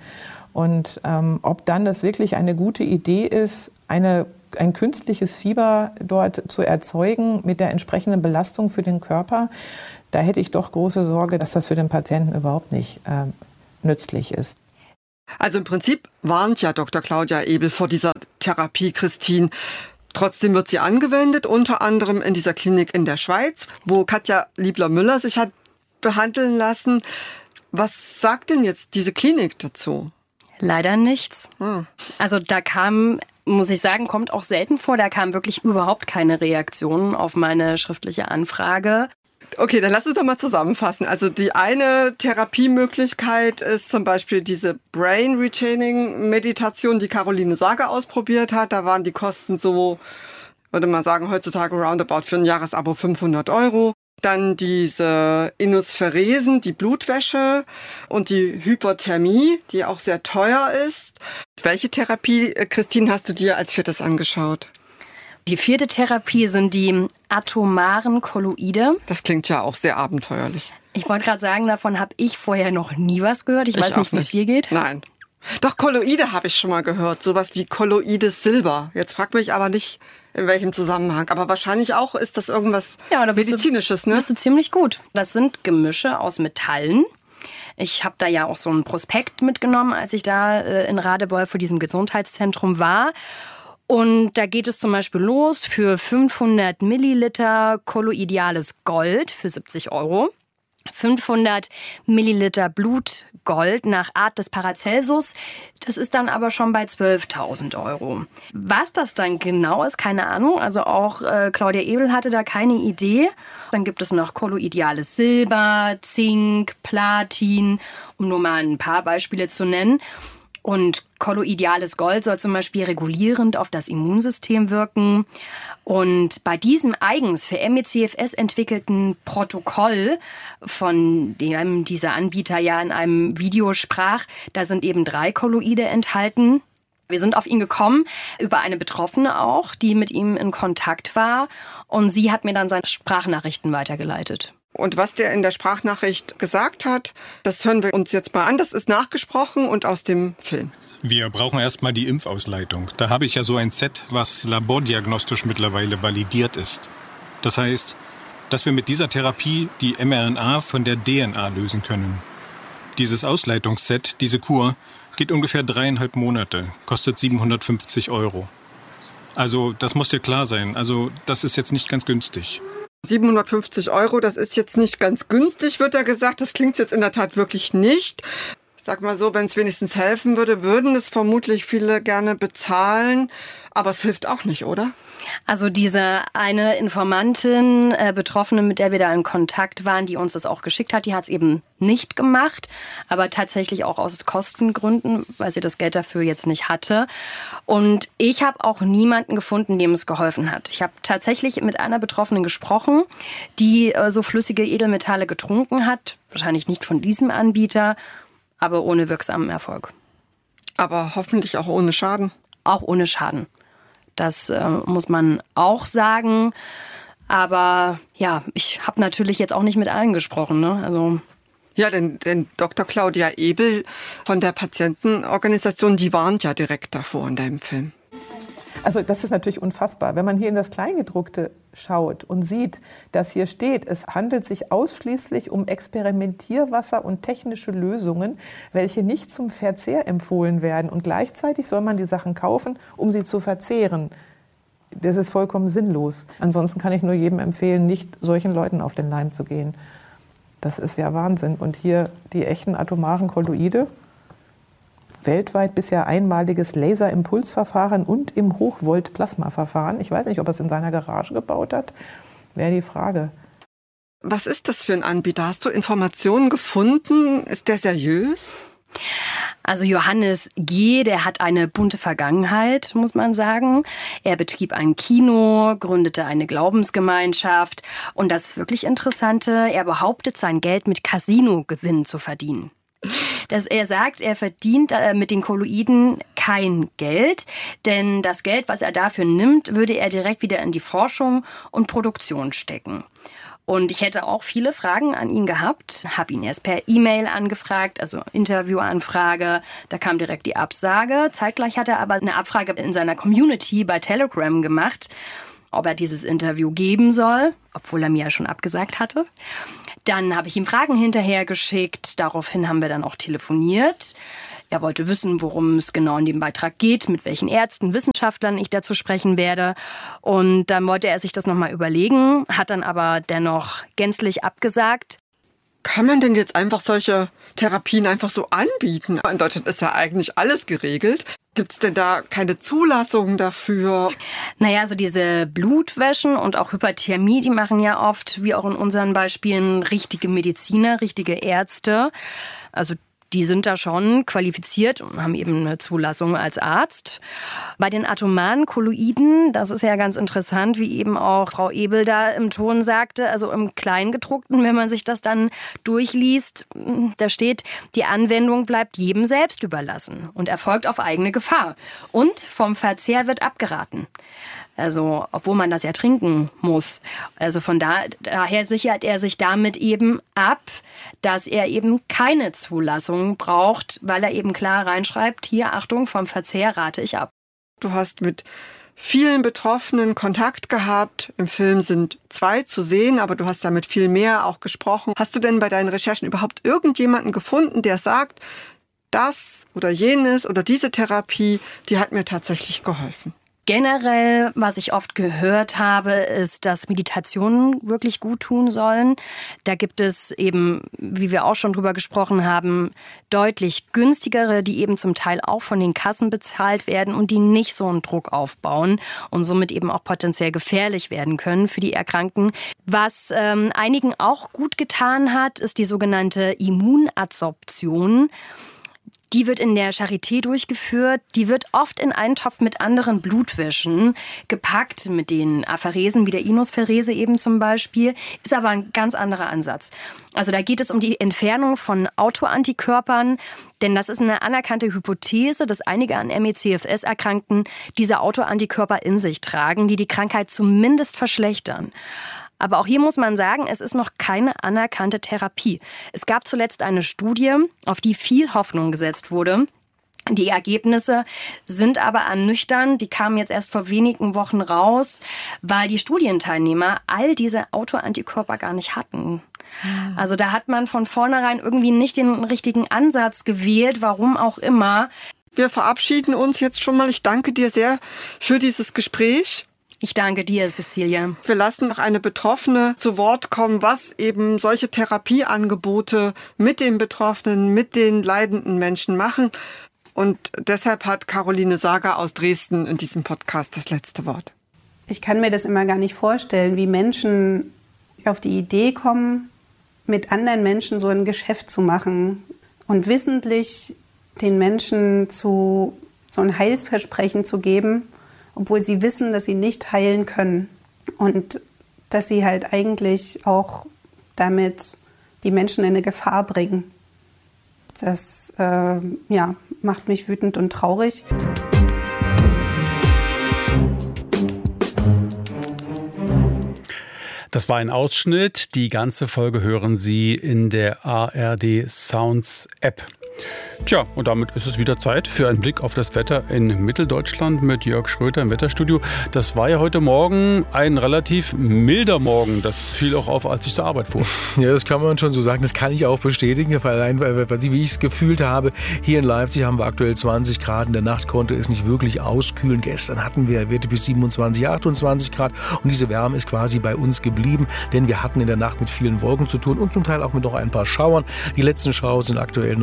Und ähm, ob dann es wirklich eine gute Idee ist, eine ein künstliches Fieber dort zu erzeugen mit der entsprechenden Belastung für den Körper, da hätte ich doch große Sorge, dass das für den Patienten überhaupt nicht äh, nützlich ist. Also im Prinzip warnt ja Doktor Claudia Ebel vor dieser Therapie, Christine. Trotzdem wird sie angewendet, unter anderem in dieser Klinik in der Schweiz, wo Katja Liebler-Müller sich hat behandeln lassen. Was sagt denn jetzt diese Klinik dazu? Leider nichts. Hm. Also da kam, muss ich sagen, kommt auch selten vor, da kam wirklich überhaupt keine Reaktion auf meine schriftliche Anfrage. Okay, dann lass uns doch mal zusammenfassen. Also die eine Therapiemöglichkeit ist zum Beispiel diese Brain Retaining Meditation, die Caroline Sager ausprobiert hat. Da waren die Kosten so, würde man sagen, heutzutage roundabout für ein Jahresabo fünfhundert Euro. Dann diese Inosphäresen, die Blutwäsche und die Hyperthermie, die auch sehr teuer ist. Welche Therapie, Christine, hast du dir als viertes angeschaut? Die vierte Therapie sind die atomaren Kolloide. Das klingt ja auch sehr abenteuerlich. Ich wollte gerade sagen, davon habe ich vorher noch nie was gehört. Ich, ich weiß nicht, wie es dir geht. Nein. Doch, Kolloide habe ich schon mal gehört. Sowas wie kolloides Silber. Jetzt frag mich aber nicht, in welchem Zusammenhang. Aber wahrscheinlich auch ist das irgendwas ja, da Medizinisches, du, ne? Bist du ziemlich gut. Das sind Gemische aus Metallen. Ich habe da ja auch so einen Prospekt mitgenommen, als ich da äh, in Radebeul vor diesem Gesundheitszentrum war. Und da geht es zum Beispiel los für fünfhundert Milliliter kolloidales Gold für siebzig Euro. fünfhundert Milliliter Blutgold nach Art des Paracelsus. Das ist dann aber schon bei zwölftausend Euro. Was das dann genau ist, keine Ahnung. Also auch äh, Claudia Ebel hatte da keine Idee. Dann gibt es noch kolloidales Silber, Zink, Platin, um nur mal ein paar Beispiele zu nennen. Und kolloidales Gold soll zum Beispiel regulierend auf das Immunsystem wirken. Und bei diesem eigens für M E C F S entwickelten Protokoll, von dem dieser Anbieter ja in einem Video sprach, da sind eben drei Kolloide enthalten. Wir sind auf ihn gekommen, über eine Betroffene auch, die mit ihm in Kontakt war. Und sie hat mir dann seine Sprachnachrichten weitergeleitet. Und was der in der Sprachnachricht gesagt hat, das hören wir uns jetzt mal an. Das ist nachgesprochen und aus dem Film. Wir brauchen erstmal die Impfausleitung. Da habe ich ja so ein Set, was labordiagnostisch mittlerweile validiert ist. Das heißt, dass wir mit dieser Therapie die mRNA von der D N A lösen können. Dieses Ausleitungsset, diese Kur, geht ungefähr dreieinhalb Monate, kostet siebenhundertfünfzig Euro. Also das muss dir klar sein. Also das ist jetzt nicht ganz günstig. siebenhundertfünfzig Euro, das ist jetzt nicht ganz günstig, wird da gesagt. Das klingt jetzt in der Tat wirklich nicht. Ich sag mal so, wenn es wenigstens helfen würde, würden es vermutlich viele gerne bezahlen. Aber es hilft auch nicht, oder? Also diese eine Informantin, äh, Betroffene, mit der wir da in Kontakt waren, die uns das auch geschickt hat, die hat es eben nicht gemacht, aber tatsächlich auch aus Kostengründen, weil sie das Geld dafür jetzt nicht hatte. Und ich habe auch niemanden gefunden, dem es geholfen hat. Ich habe tatsächlich mit einer Betroffenen gesprochen, die äh, so flüssige Edelmetalle getrunken hat, wahrscheinlich nicht von diesem Anbieter, aber ohne wirksamen Erfolg. Aber hoffentlich auch ohne Schaden. Auch ohne Schaden. Das äh, muss man auch sagen. Aber ja, ich habe natürlich jetzt auch nicht mit allen gesprochen, ne? Also ja, denn, denn Doktor Claudia Ebel von der Patientenorganisation, die warnt ja direkt davor in deinem Film. Also das ist natürlich unfassbar. Wenn man hier in das Kleingedruckte schaut und sieht, dass hier steht, es handelt sich ausschließlich um Experimentierwasser und technische Lösungen, welche nicht zum Verzehr empfohlen werden. Und gleichzeitig soll man die Sachen kaufen, um sie zu verzehren. Das ist vollkommen sinnlos. Ansonsten kann ich nur jedem empfehlen, nicht solchen Leuten auf den Leim zu gehen. Das ist ja Wahnsinn. Und hier die echten atomaren Kolloide. Weltweit bisher einmaliges Laserimpulsverfahren und im Hochvolt-Plasmaverfahren. Ich weiß nicht, ob er es in seiner Garage gebaut hat. Wäre die Frage. Was ist das für ein Anbieter? Hast du Informationen gefunden? Ist der seriös? Also Johannes G., der hat eine bunte Vergangenheit, muss man sagen. Er betrieb ein Kino, gründete eine Glaubensgemeinschaft. Und das wirklich Interessante, er behauptet, sein Geld mit Casino-Gewinnen zu verdienen. Dass er sagt, er verdient mit den Kolloiden kein Geld, denn das Geld, was er dafür nimmt, würde er direkt wieder in die Forschung und Produktion stecken. Und ich hätte auch viele Fragen an ihn gehabt, habe ihn erst per E-Mail angefragt, also Interviewanfrage, da kam direkt die Absage. Zeitgleich hat er aber eine Abfrage in seiner Community bei Telegram gemacht, ob er dieses Interview geben soll, obwohl er mir ja schon abgesagt hatte. Dann habe ich ihm Fragen hinterher geschickt, daraufhin haben wir dann auch telefoniert. Er wollte wissen, worum es genau in dem Beitrag geht, mit welchen Ärzten, Wissenschaftlern ich dazu sprechen werde. Und dann wollte er sich das nochmal überlegen, hat dann aber dennoch gänzlich abgesagt. Kann man denn jetzt einfach solche Therapien einfach so anbieten? In Deutschland ist ja eigentlich alles geregelt. Gibt es denn da keine Zulassung dafür? Naja, also diese Blutwäschen und auch Hyperthermie, die machen ja oft, wie auch in unseren Beispielen, richtige Mediziner, richtige Ärzte. Also die sind da schon qualifiziert und haben eben eine Zulassung als Arzt. Bei den atomaren Kolloiden, das ist ja ganz interessant, wie eben auch Frau Ebel da im Ton sagte, also im Kleingedruckten, wenn man sich das dann durchliest, da steht, die Anwendung bleibt jedem selbst überlassen und erfolgt auf eigene Gefahr. Und vom Verzehr wird abgeraten. Also, obwohl man das ja trinken muss. Also von da, daher sichert er sich damit eben ab, dass er eben keine Zulassung braucht, weil er eben klar reinschreibt, hier, Achtung, vom Verzehr rate ich ab. Du hast mit vielen Betroffenen Kontakt gehabt. Im Film sind zwei zu sehen, aber du hast ja mit viel mehr auch gesprochen. Hast du denn bei deinen Recherchen überhaupt irgendjemanden gefunden, der sagt, das oder jenes oder diese Therapie, die hat mir tatsächlich geholfen? Generell, was ich oft gehört habe, ist, dass Meditationen wirklich gut tun sollen. Da gibt es eben, wie wir auch schon drüber gesprochen haben, deutlich günstigere, die eben zum Teil auch von den Kassen bezahlt werden und die nicht so einen Druck aufbauen und somit eben auch potenziell gefährlich werden können für die Erkrankten. Was ähm, einigen auch gut getan hat, ist die sogenannte Immunadsorption. Die wird in der Charité durchgeführt. Die wird oft in einen Topf mit anderen Blutwäschen gepackt, mit den Apheresen wie der Inosferese eben zum Beispiel. Ist aber ein ganz anderer Ansatz. Also da geht es um die Entfernung von Autoantikörpern, denn das ist eine anerkannte Hypothese, dass einige an M E C F S-Erkrankten diese Autoantikörper in sich tragen, die die Krankheit zumindest verschlechtern. Aber auch hier muss man sagen, es ist noch keine anerkannte Therapie. Es gab zuletzt eine Studie, auf die viel Hoffnung gesetzt wurde. Die Ergebnisse sind aber ernüchternd. Die kamen jetzt erst vor wenigen Wochen raus, weil die Studienteilnehmer all diese Autoantikörper gar nicht hatten. Also da hat man von vornherein irgendwie nicht den richtigen Ansatz gewählt, warum auch immer. Wir verabschieden uns jetzt schon mal. Ich danke dir sehr für dieses Gespräch. Ich danke dir, Cecilia. Wir lassen noch eine Betroffene zu Wort kommen, was eben solche Therapieangebote mit den Betroffenen, mit den leidenden Menschen machen. Und deshalb hat Caroline Sager aus Dresden in diesem Podcast das letzte Wort. Ich kann mir das immer gar nicht vorstellen, wie Menschen auf die Idee kommen, mit anderen Menschen so ein Geschäft zu machen und wissentlich den Menschen zu so ein Heilsversprechen zu geben, obwohl sie wissen, dass sie nicht heilen können und dass sie halt eigentlich auch damit die Menschen in eine Gefahr bringen. Das äh, ja, macht mich wütend und traurig. Das war ein Ausschnitt. Die ganze Folge hören Sie in der A R D Sounds App. Tja, und damit ist es wieder Zeit für einen Blick auf das Wetter in Mitteldeutschland mit Jörg Schröter im Wetterstudio. Das war ja heute Morgen ein relativ milder Morgen. Das fiel auch auf, als ich zur Arbeit fuhr. Ja, das kann man schon so sagen. Das kann ich auch bestätigen, allein weil, wie ich es gefühlt habe. Hier in Leipzig haben wir aktuell zwanzig Grad. In der Nacht konnte es nicht wirklich auskühlen. Gestern hatten wir Werte bis siebenundzwanzig, achtundzwanzig Grad. Und diese Wärme ist quasi bei uns geblieben, denn wir hatten in der Nacht mit vielen Wolken zu tun und zum Teil auch mit noch ein paar Schauern. Die letzten Schauer sind aktuell noch im Zittern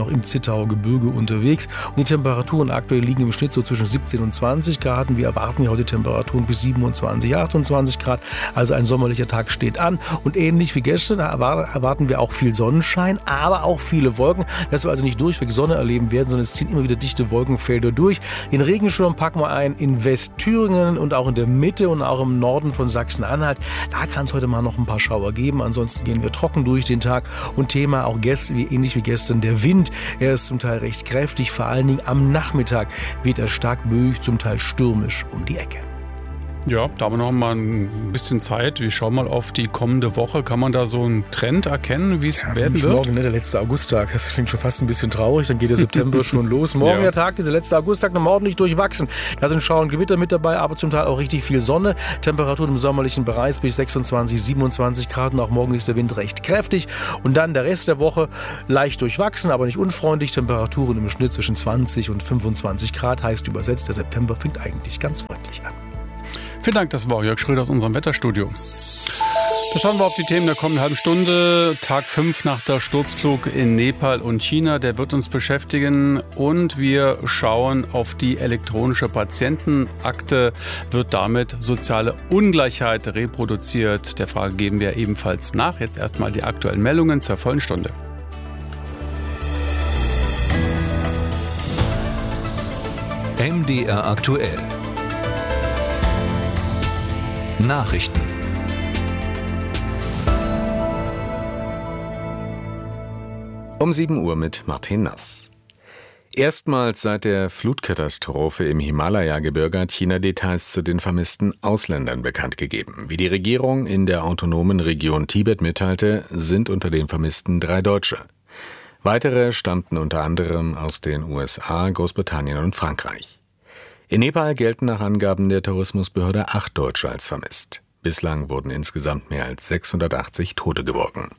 Wetterauer Gebirge unterwegs. Und die Temperaturen aktuell liegen im Schnitt so zwischen siebzehn und zwanzig Grad. Und wir erwarten ja heute Temperaturen bis siebenundzwanzig, achtundzwanzig Grad. Also ein sommerlicher Tag steht an. Und ähnlich wie gestern erwarten wir auch viel Sonnenschein, aber auch viele Wolken. Dass wir also nicht durchweg Sonne erleben werden, sondern es ziehen immer wieder dichte Wolkenfelder durch. Den Regenschirm packen wir ein in Westthüringen und auch in der Mitte und auch im Norden von Sachsen-Anhalt. Da kann es heute mal noch ein paar Schauer geben. Ansonsten gehen wir trocken durch den Tag. Und Thema auch gestern, wie ähnlich wie gestern, der Wind. Er ist zum Teil recht kräftig. Vor allen Dingen am Nachmittag weht er stark böig, zum Teil stürmisch um die Ecke. Ja, da haben wir noch mal ein bisschen Zeit. Wir schauen mal auf die kommende Woche. Kann man da so einen Trend erkennen, wie es ja, werden wird? Morgen, ne, der letzte Augusttag. Das klingt schon fast ein bisschen traurig. Dann geht der September schon los. Morgen ja. Der Tag, dieser letzte Augusttag, noch ordentlich durchwachsen. Da sind Schauer und Gewitter mit dabei, aber zum Teil auch richtig viel Sonne. Temperaturen im sommerlichen Bereich bis sechsundzwanzig, siebenundzwanzig Grad. Und auch morgen ist der Wind recht kräftig. Und dann der Rest der Woche leicht durchwachsen, aber nicht unfreundlich. Temperaturen im Schnitt zwischen zwanzig und fünfundzwanzig Grad. Heißt übersetzt, der September fängt eigentlich ganz freundlich an. Vielen Dank, das war Jörg Schröder aus unserem Wetterstudio. Da schauen wir auf die Themen der kommenden halben Stunde. Tag fünf nach der Sturzflug in Nepal und China, der wird uns beschäftigen. Und wir schauen auf die elektronische Patientenakte. Wird damit soziale Ungleichheit reproduziert? Der Frage geben wir ebenfalls nach. Jetzt erstmal die aktuellen Meldungen zur vollen Stunde. M D R aktuell. Nachrichten. Um sieben Uhr mit Martin Nass. Erstmals seit der Flutkatastrophe im Himalaya-Gebirge hat China Details zu den vermissten Ausländern bekannt gegeben. Wie die Regierung in der autonomen Region Tibet mitteilte, sind unter den Vermissten drei Deutsche. Weitere stammten unter anderem aus den U S A, Großbritannien und Frankreich. In Nepal gelten nach Angaben der Tourismusbehörde acht Deutsche als vermisst. Bislang wurden insgesamt mehr als sechshundertachtzig Tote geborgen.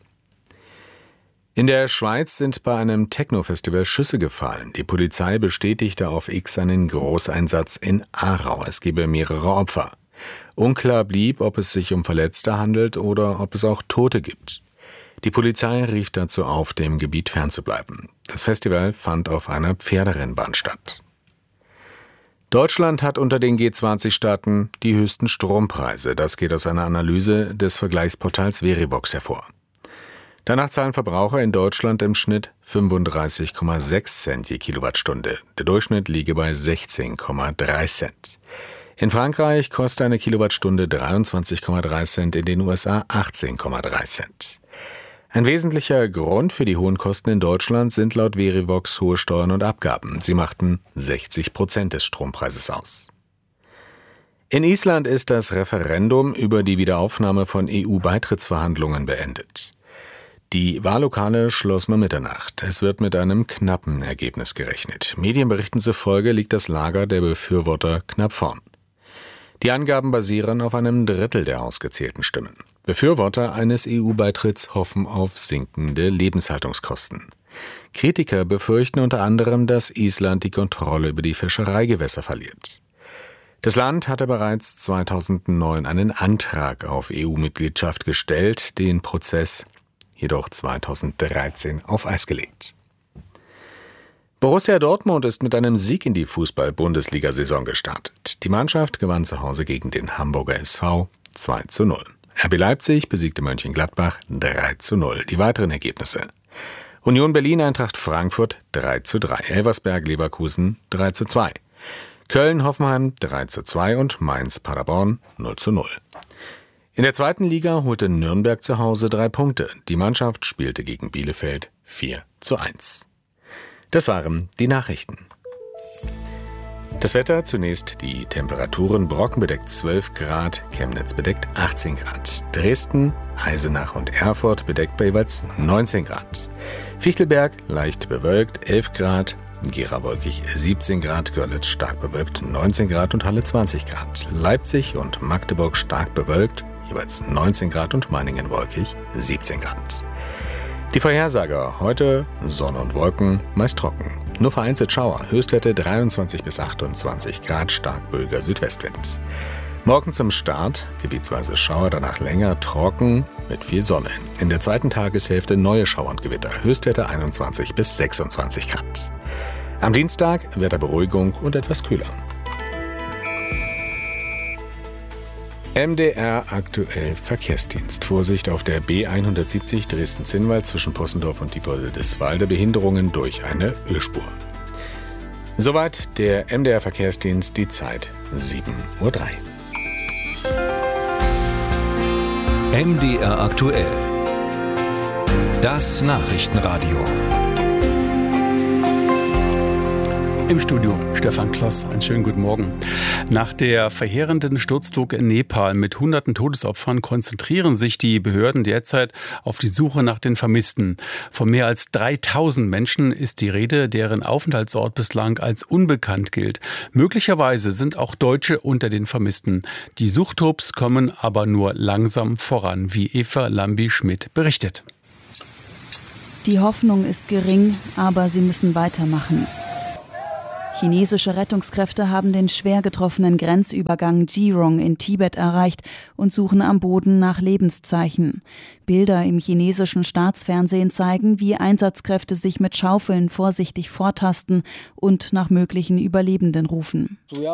In der Schweiz sind bei einem Techno-Festival Schüsse gefallen. Die Polizei bestätigte auf X einen Großeinsatz in Aarau. Es gebe mehrere Opfer. Unklar blieb, ob es sich um Verletzte handelt oder ob es auch Tote gibt. Die Polizei rief dazu auf, dem Gebiet fernzubleiben. Das Festival fand auf einer Pferderennbahn statt. Deutschland hat unter den G zwanzig Staaten die höchsten Strompreise. Das geht aus einer Analyse des Vergleichsportals Verivox hervor. Danach zahlen Verbraucher in Deutschland im Schnitt fünfunddreißig Komma sechs Cent je Kilowattstunde. Der Durchschnitt liege bei sechzehn Komma drei Cent. In Frankreich kostet eine Kilowattstunde dreiundzwanzig Komma drei Cent, in den U S A achtzehn Komma drei Cent. Ein wesentlicher Grund für die hohen Kosten in Deutschland sind laut Verivox hohe Steuern und Abgaben. Sie machten sechzig Prozent des Strompreises aus. In Island ist das Referendum über die Wiederaufnahme von E U-Beitrittsverhandlungen beendet. Die Wahllokale schlossen um Mitternacht. Es wird mit einem knappen Ergebnis gerechnet. Medienberichten zufolge liegt das Lager der Befürworter knapp vorn. Die Angaben basieren auf einem Drittel der ausgezählten Stimmen. Befürworter eines E U-Beitritts hoffen auf sinkende Lebenshaltungskosten. Kritiker befürchten unter anderem, dass Island die Kontrolle über die Fischereigewässer verliert. Das Land hatte bereits zweitausendneun einen Antrag auf E U-Mitgliedschaft gestellt, den Prozess jedoch zweitausenddreizehn auf Eis gelegt. Borussia Dortmund ist mit einem Sieg in die Fußball-Bundesliga-Saison gestartet. Die Mannschaft gewann zu Hause gegen den Hamburger S V zwei zu null. R B Leipzig besiegte Mönchengladbach drei zu null. Die weiteren Ergebnisse: Union Berlin Eintracht Frankfurt drei zu drei, Elversberg Leverkusen drei zu zwei, Köln Hoffenheim drei zu zwei und Mainz Paderborn null zu null. In der zweiten Liga holte Nürnberg zu Hause drei Punkte. Die Mannschaft spielte gegen Bielefeld vier zu eins. Das waren die Nachrichten. Das Wetter: zunächst die Temperaturen: Brocken bedeckt zwölf Grad, Chemnitz bedeckt achtzehn Grad, Dresden, Eisenach und Erfurt bedeckt bei jeweils neunzehn Grad, Fichtelberg leicht bewölkt elf Grad, Gera wolkig siebzehn Grad, Görlitz stark bewölkt neunzehn Grad und Halle zwanzig Grad, Leipzig und Magdeburg stark bewölkt, jeweils neunzehn Grad und Meiningen wolkig siebzehn Grad. Die Vorhersage: heute Sonne und Wolken, meist trocken. Nur vereinzelt Schauer, Höchstwerte dreiundzwanzig bis achtundzwanzig Grad, stark böiger Südwestwind. Morgen zum Start, gebietsweise Schauer, danach länger, trocken, mit viel Sonne. In der zweiten Tageshälfte neue Schauer und Gewitter, Höchstwerte einundzwanzig bis sechsundzwanzig Grad. Am Dienstag Wetterberuhigung und etwas kühler. M D R aktuell Verkehrsdienst. Vorsicht auf der B hundertsiebzig Dresden-Zinnwald zwischen Possendorf und Diepoldeswalde. Behinderungen durch eine Ölspur. Soweit der M D R Verkehrsdienst, die Zeit sieben Uhr drei. M D R aktuell. Das Nachrichtenradio. Im Studio Stefan Kloss, einen schönen guten Morgen. Nach der verheerenden Sturzflug in Nepal mit hunderten Todesopfern konzentrieren sich die Behörden derzeit auf die Suche nach den Vermissten. Von mehr als dreitausend Menschen ist die Rede, deren Aufenthaltsort bislang als unbekannt gilt. Möglicherweise sind auch Deutsche unter den Vermissten. Die Suchtrupps kommen aber nur langsam voran, wie Eva Lambi-Schmidt berichtet. Die Hoffnung ist gering, aber sie müssen weitermachen. Chinesische Rettungskräfte haben den schwer getroffenen Grenzübergang Jirong in Tibet erreicht und suchen am Boden nach Lebenszeichen. Bilder im chinesischen Staatsfernsehen zeigen, wie Einsatzkräfte sich mit Schaufeln vorsichtig vortasten und nach möglichen Überlebenden rufen.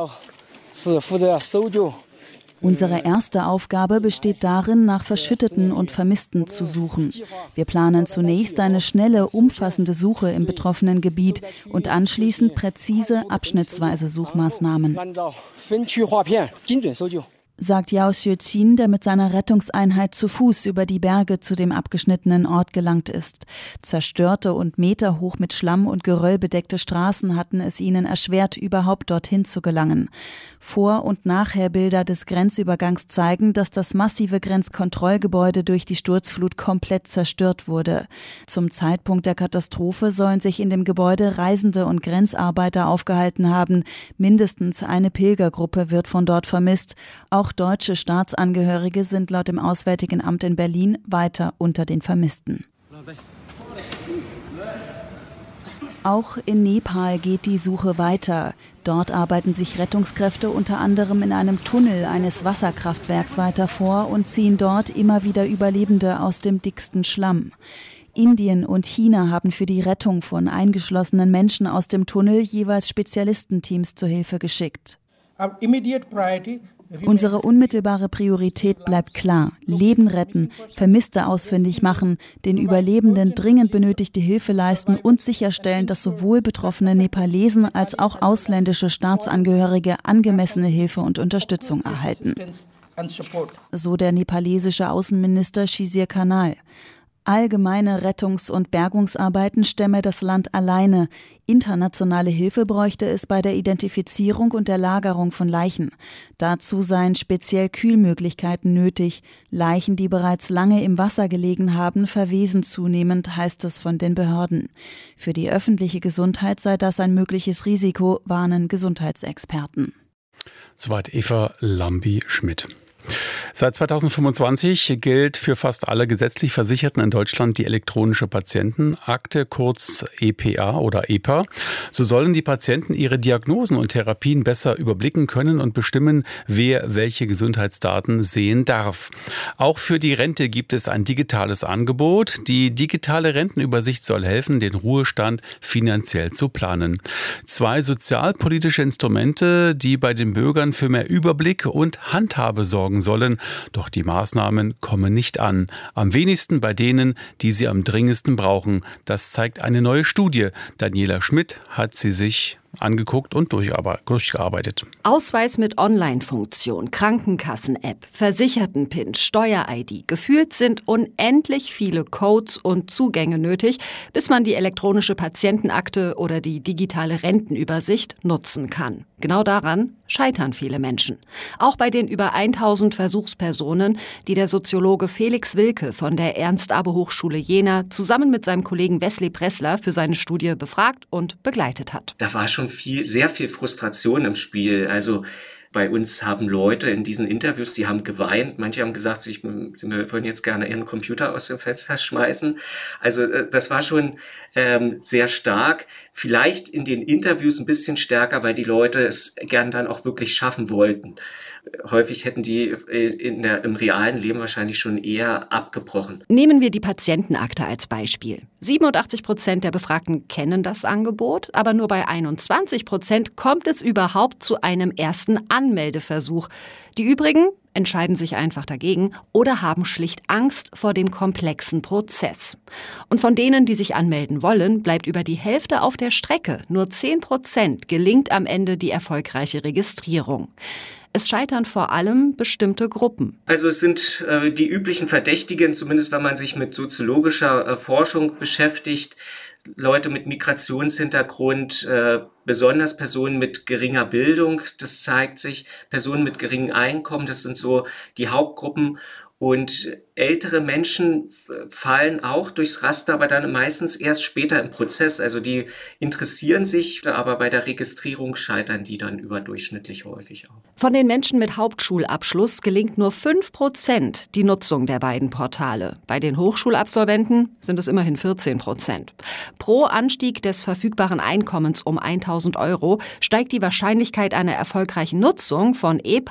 Unsere erste Aufgabe besteht darin, nach Verschütteten und Vermissten zu suchen. Wir planen zunächst eine schnelle, umfassende Suche im betroffenen Gebiet und anschließend präzise, abschnittsweise Suchmaßnahmen, sagt Yao Xueqin, der mit seiner Rettungseinheit zu Fuß über die Berge zu dem abgeschnittenen Ort gelangt ist. Zerstörte und meterhoch mit Schlamm und Geröll bedeckte Straßen hatten es ihnen erschwert, überhaupt dorthin zu gelangen. Vor- und Nachherbilder des Grenzübergangs zeigen, dass das massive Grenzkontrollgebäude durch die Sturzflut komplett zerstört wurde. Zum Zeitpunkt der Katastrophe sollen sich in dem Gebäude Reisende und Grenzarbeiter aufgehalten haben. Mindestens eine Pilgergruppe wird von dort vermisst. Auch deutsche Staatsangehörige sind laut dem Auswärtigen Amt in Berlin weiter unter den Vermissten. Auch in Nepal geht die Suche weiter. Dort arbeiten sich Rettungskräfte unter anderem in einem Tunnel eines Wasserkraftwerks weiter vor und ziehen dort immer wieder Überlebende aus dem dicksten Schlamm. Indien und China haben für die Rettung von eingeschlossenen Menschen aus dem Tunnel jeweils Spezialistenteams zur Hilfe geschickt. Unsere unmittelbare Priorität bleibt klar: Leben retten, Vermisste ausfindig machen, den Überlebenden dringend benötigte Hilfe leisten und sicherstellen, dass sowohl betroffene Nepalesen als auch ausländische Staatsangehörige angemessene Hilfe und Unterstützung erhalten. So der nepalesische Außenminister Shizir Kanal. Allgemeine Rettungs- und Bergungsarbeiten stemme das Land alleine. Internationale Hilfe bräuchte es bei der Identifizierung und der Lagerung von Leichen. Dazu seien speziell Kühlmöglichkeiten nötig. Leichen, die bereits lange im Wasser gelegen haben, verwesen zunehmend, heißt es von den Behörden. Für die öffentliche Gesundheit sei das ein mögliches Risiko, warnen Gesundheitsexperten. Soweit Eva Lambi-Schmidt. Seit zweitausendfünfundzwanzig gilt für fast alle gesetzlich Versicherten in Deutschland die elektronische Patientenakte, kurz E P A oder E P A. So sollen die Patienten ihre Diagnosen und Therapien besser überblicken können und bestimmen, wer welche Gesundheitsdaten sehen darf. Auch für die Rente gibt es ein digitales Angebot. Die digitale Rentenübersicht soll helfen, den Ruhestand finanziell zu planen. Zwei sozialpolitische Instrumente, die bei den Bürgern für mehr Überblick und Handhabe sorgen sollen. Doch die Maßnahmen kommen nicht an. Am wenigsten bei denen, die sie am dringendsten brauchen. Das zeigt eine neue Studie. Daniela Schmidt hat sie sich angeguckt und durchgearbeitet. Ausweis mit Online-Funktion, Krankenkassen-App, Versicherten-Pin, Steuer-I D. Gefühlt sind unendlich viele Codes und Zugänge nötig, bis man die elektronische Patientenakte oder die digitale Rentenübersicht nutzen kann. Genau daran scheitern viele Menschen. Auch bei den über tausend Versuchspersonen, die der Soziologe Felix Wilke von der Ernst-Abbe-Hochschule Jena zusammen mit seinem Kollegen Wesley Pressler für seine Studie befragt und begleitet hat. Da war schon viel, sehr viel Frustration im Spiel. Also Bei uns haben Leute in diesen Interviews, die haben geweint. Manche haben gesagt, sie würden jetzt gerne ihren Computer aus dem Fenster schmeißen. Also das war schon ähm, sehr stark. Vielleicht in den Interviews ein bisschen stärker, weil die Leute es gern dann auch wirklich schaffen wollten. Häufig hätten die in der, im realen Leben wahrscheinlich schon eher abgebrochen. Nehmen wir die Patientenakte als Beispiel. siebenundachtzig Prozent der Befragten kennen das Angebot, aber nur bei einundzwanzig Prozent kommt es überhaupt zu einem ersten Anmeldeversuch. Die übrigen entscheiden sich einfach dagegen oder haben schlicht Angst vor dem komplexen Prozess. Und von denen, die sich anmelden wollen, bleibt über die Hälfte auf der Strecke. Nur zehn Prozent gelingt am Ende die erfolgreiche Registrierung. Es scheitern vor allem bestimmte Gruppen. Also es sind äh, die üblichen Verdächtigen, zumindest wenn man sich mit soziologischer äh, Forschung beschäftigt, Leute mit Migrationshintergrund, äh, besonders Personen mit geringer Bildung, das zeigt sich, Personen mit geringem Einkommen, das sind so die Hauptgruppen. Und ältere Menschen fallen auch durchs Raster, aber dann meistens erst später im Prozess. Also die interessieren sich, aber bei der Registrierung scheitern die dann überdurchschnittlich häufig auch. Von den Menschen mit Hauptschulabschluss gelingt nur fünf Prozent die Nutzung der beiden Portale. Bei den Hochschulabsolventen sind es immerhin vierzehn Prozent. Pro Anstieg des verfügbaren Einkommens um tausend Euro steigt die Wahrscheinlichkeit einer erfolgreichen Nutzung von E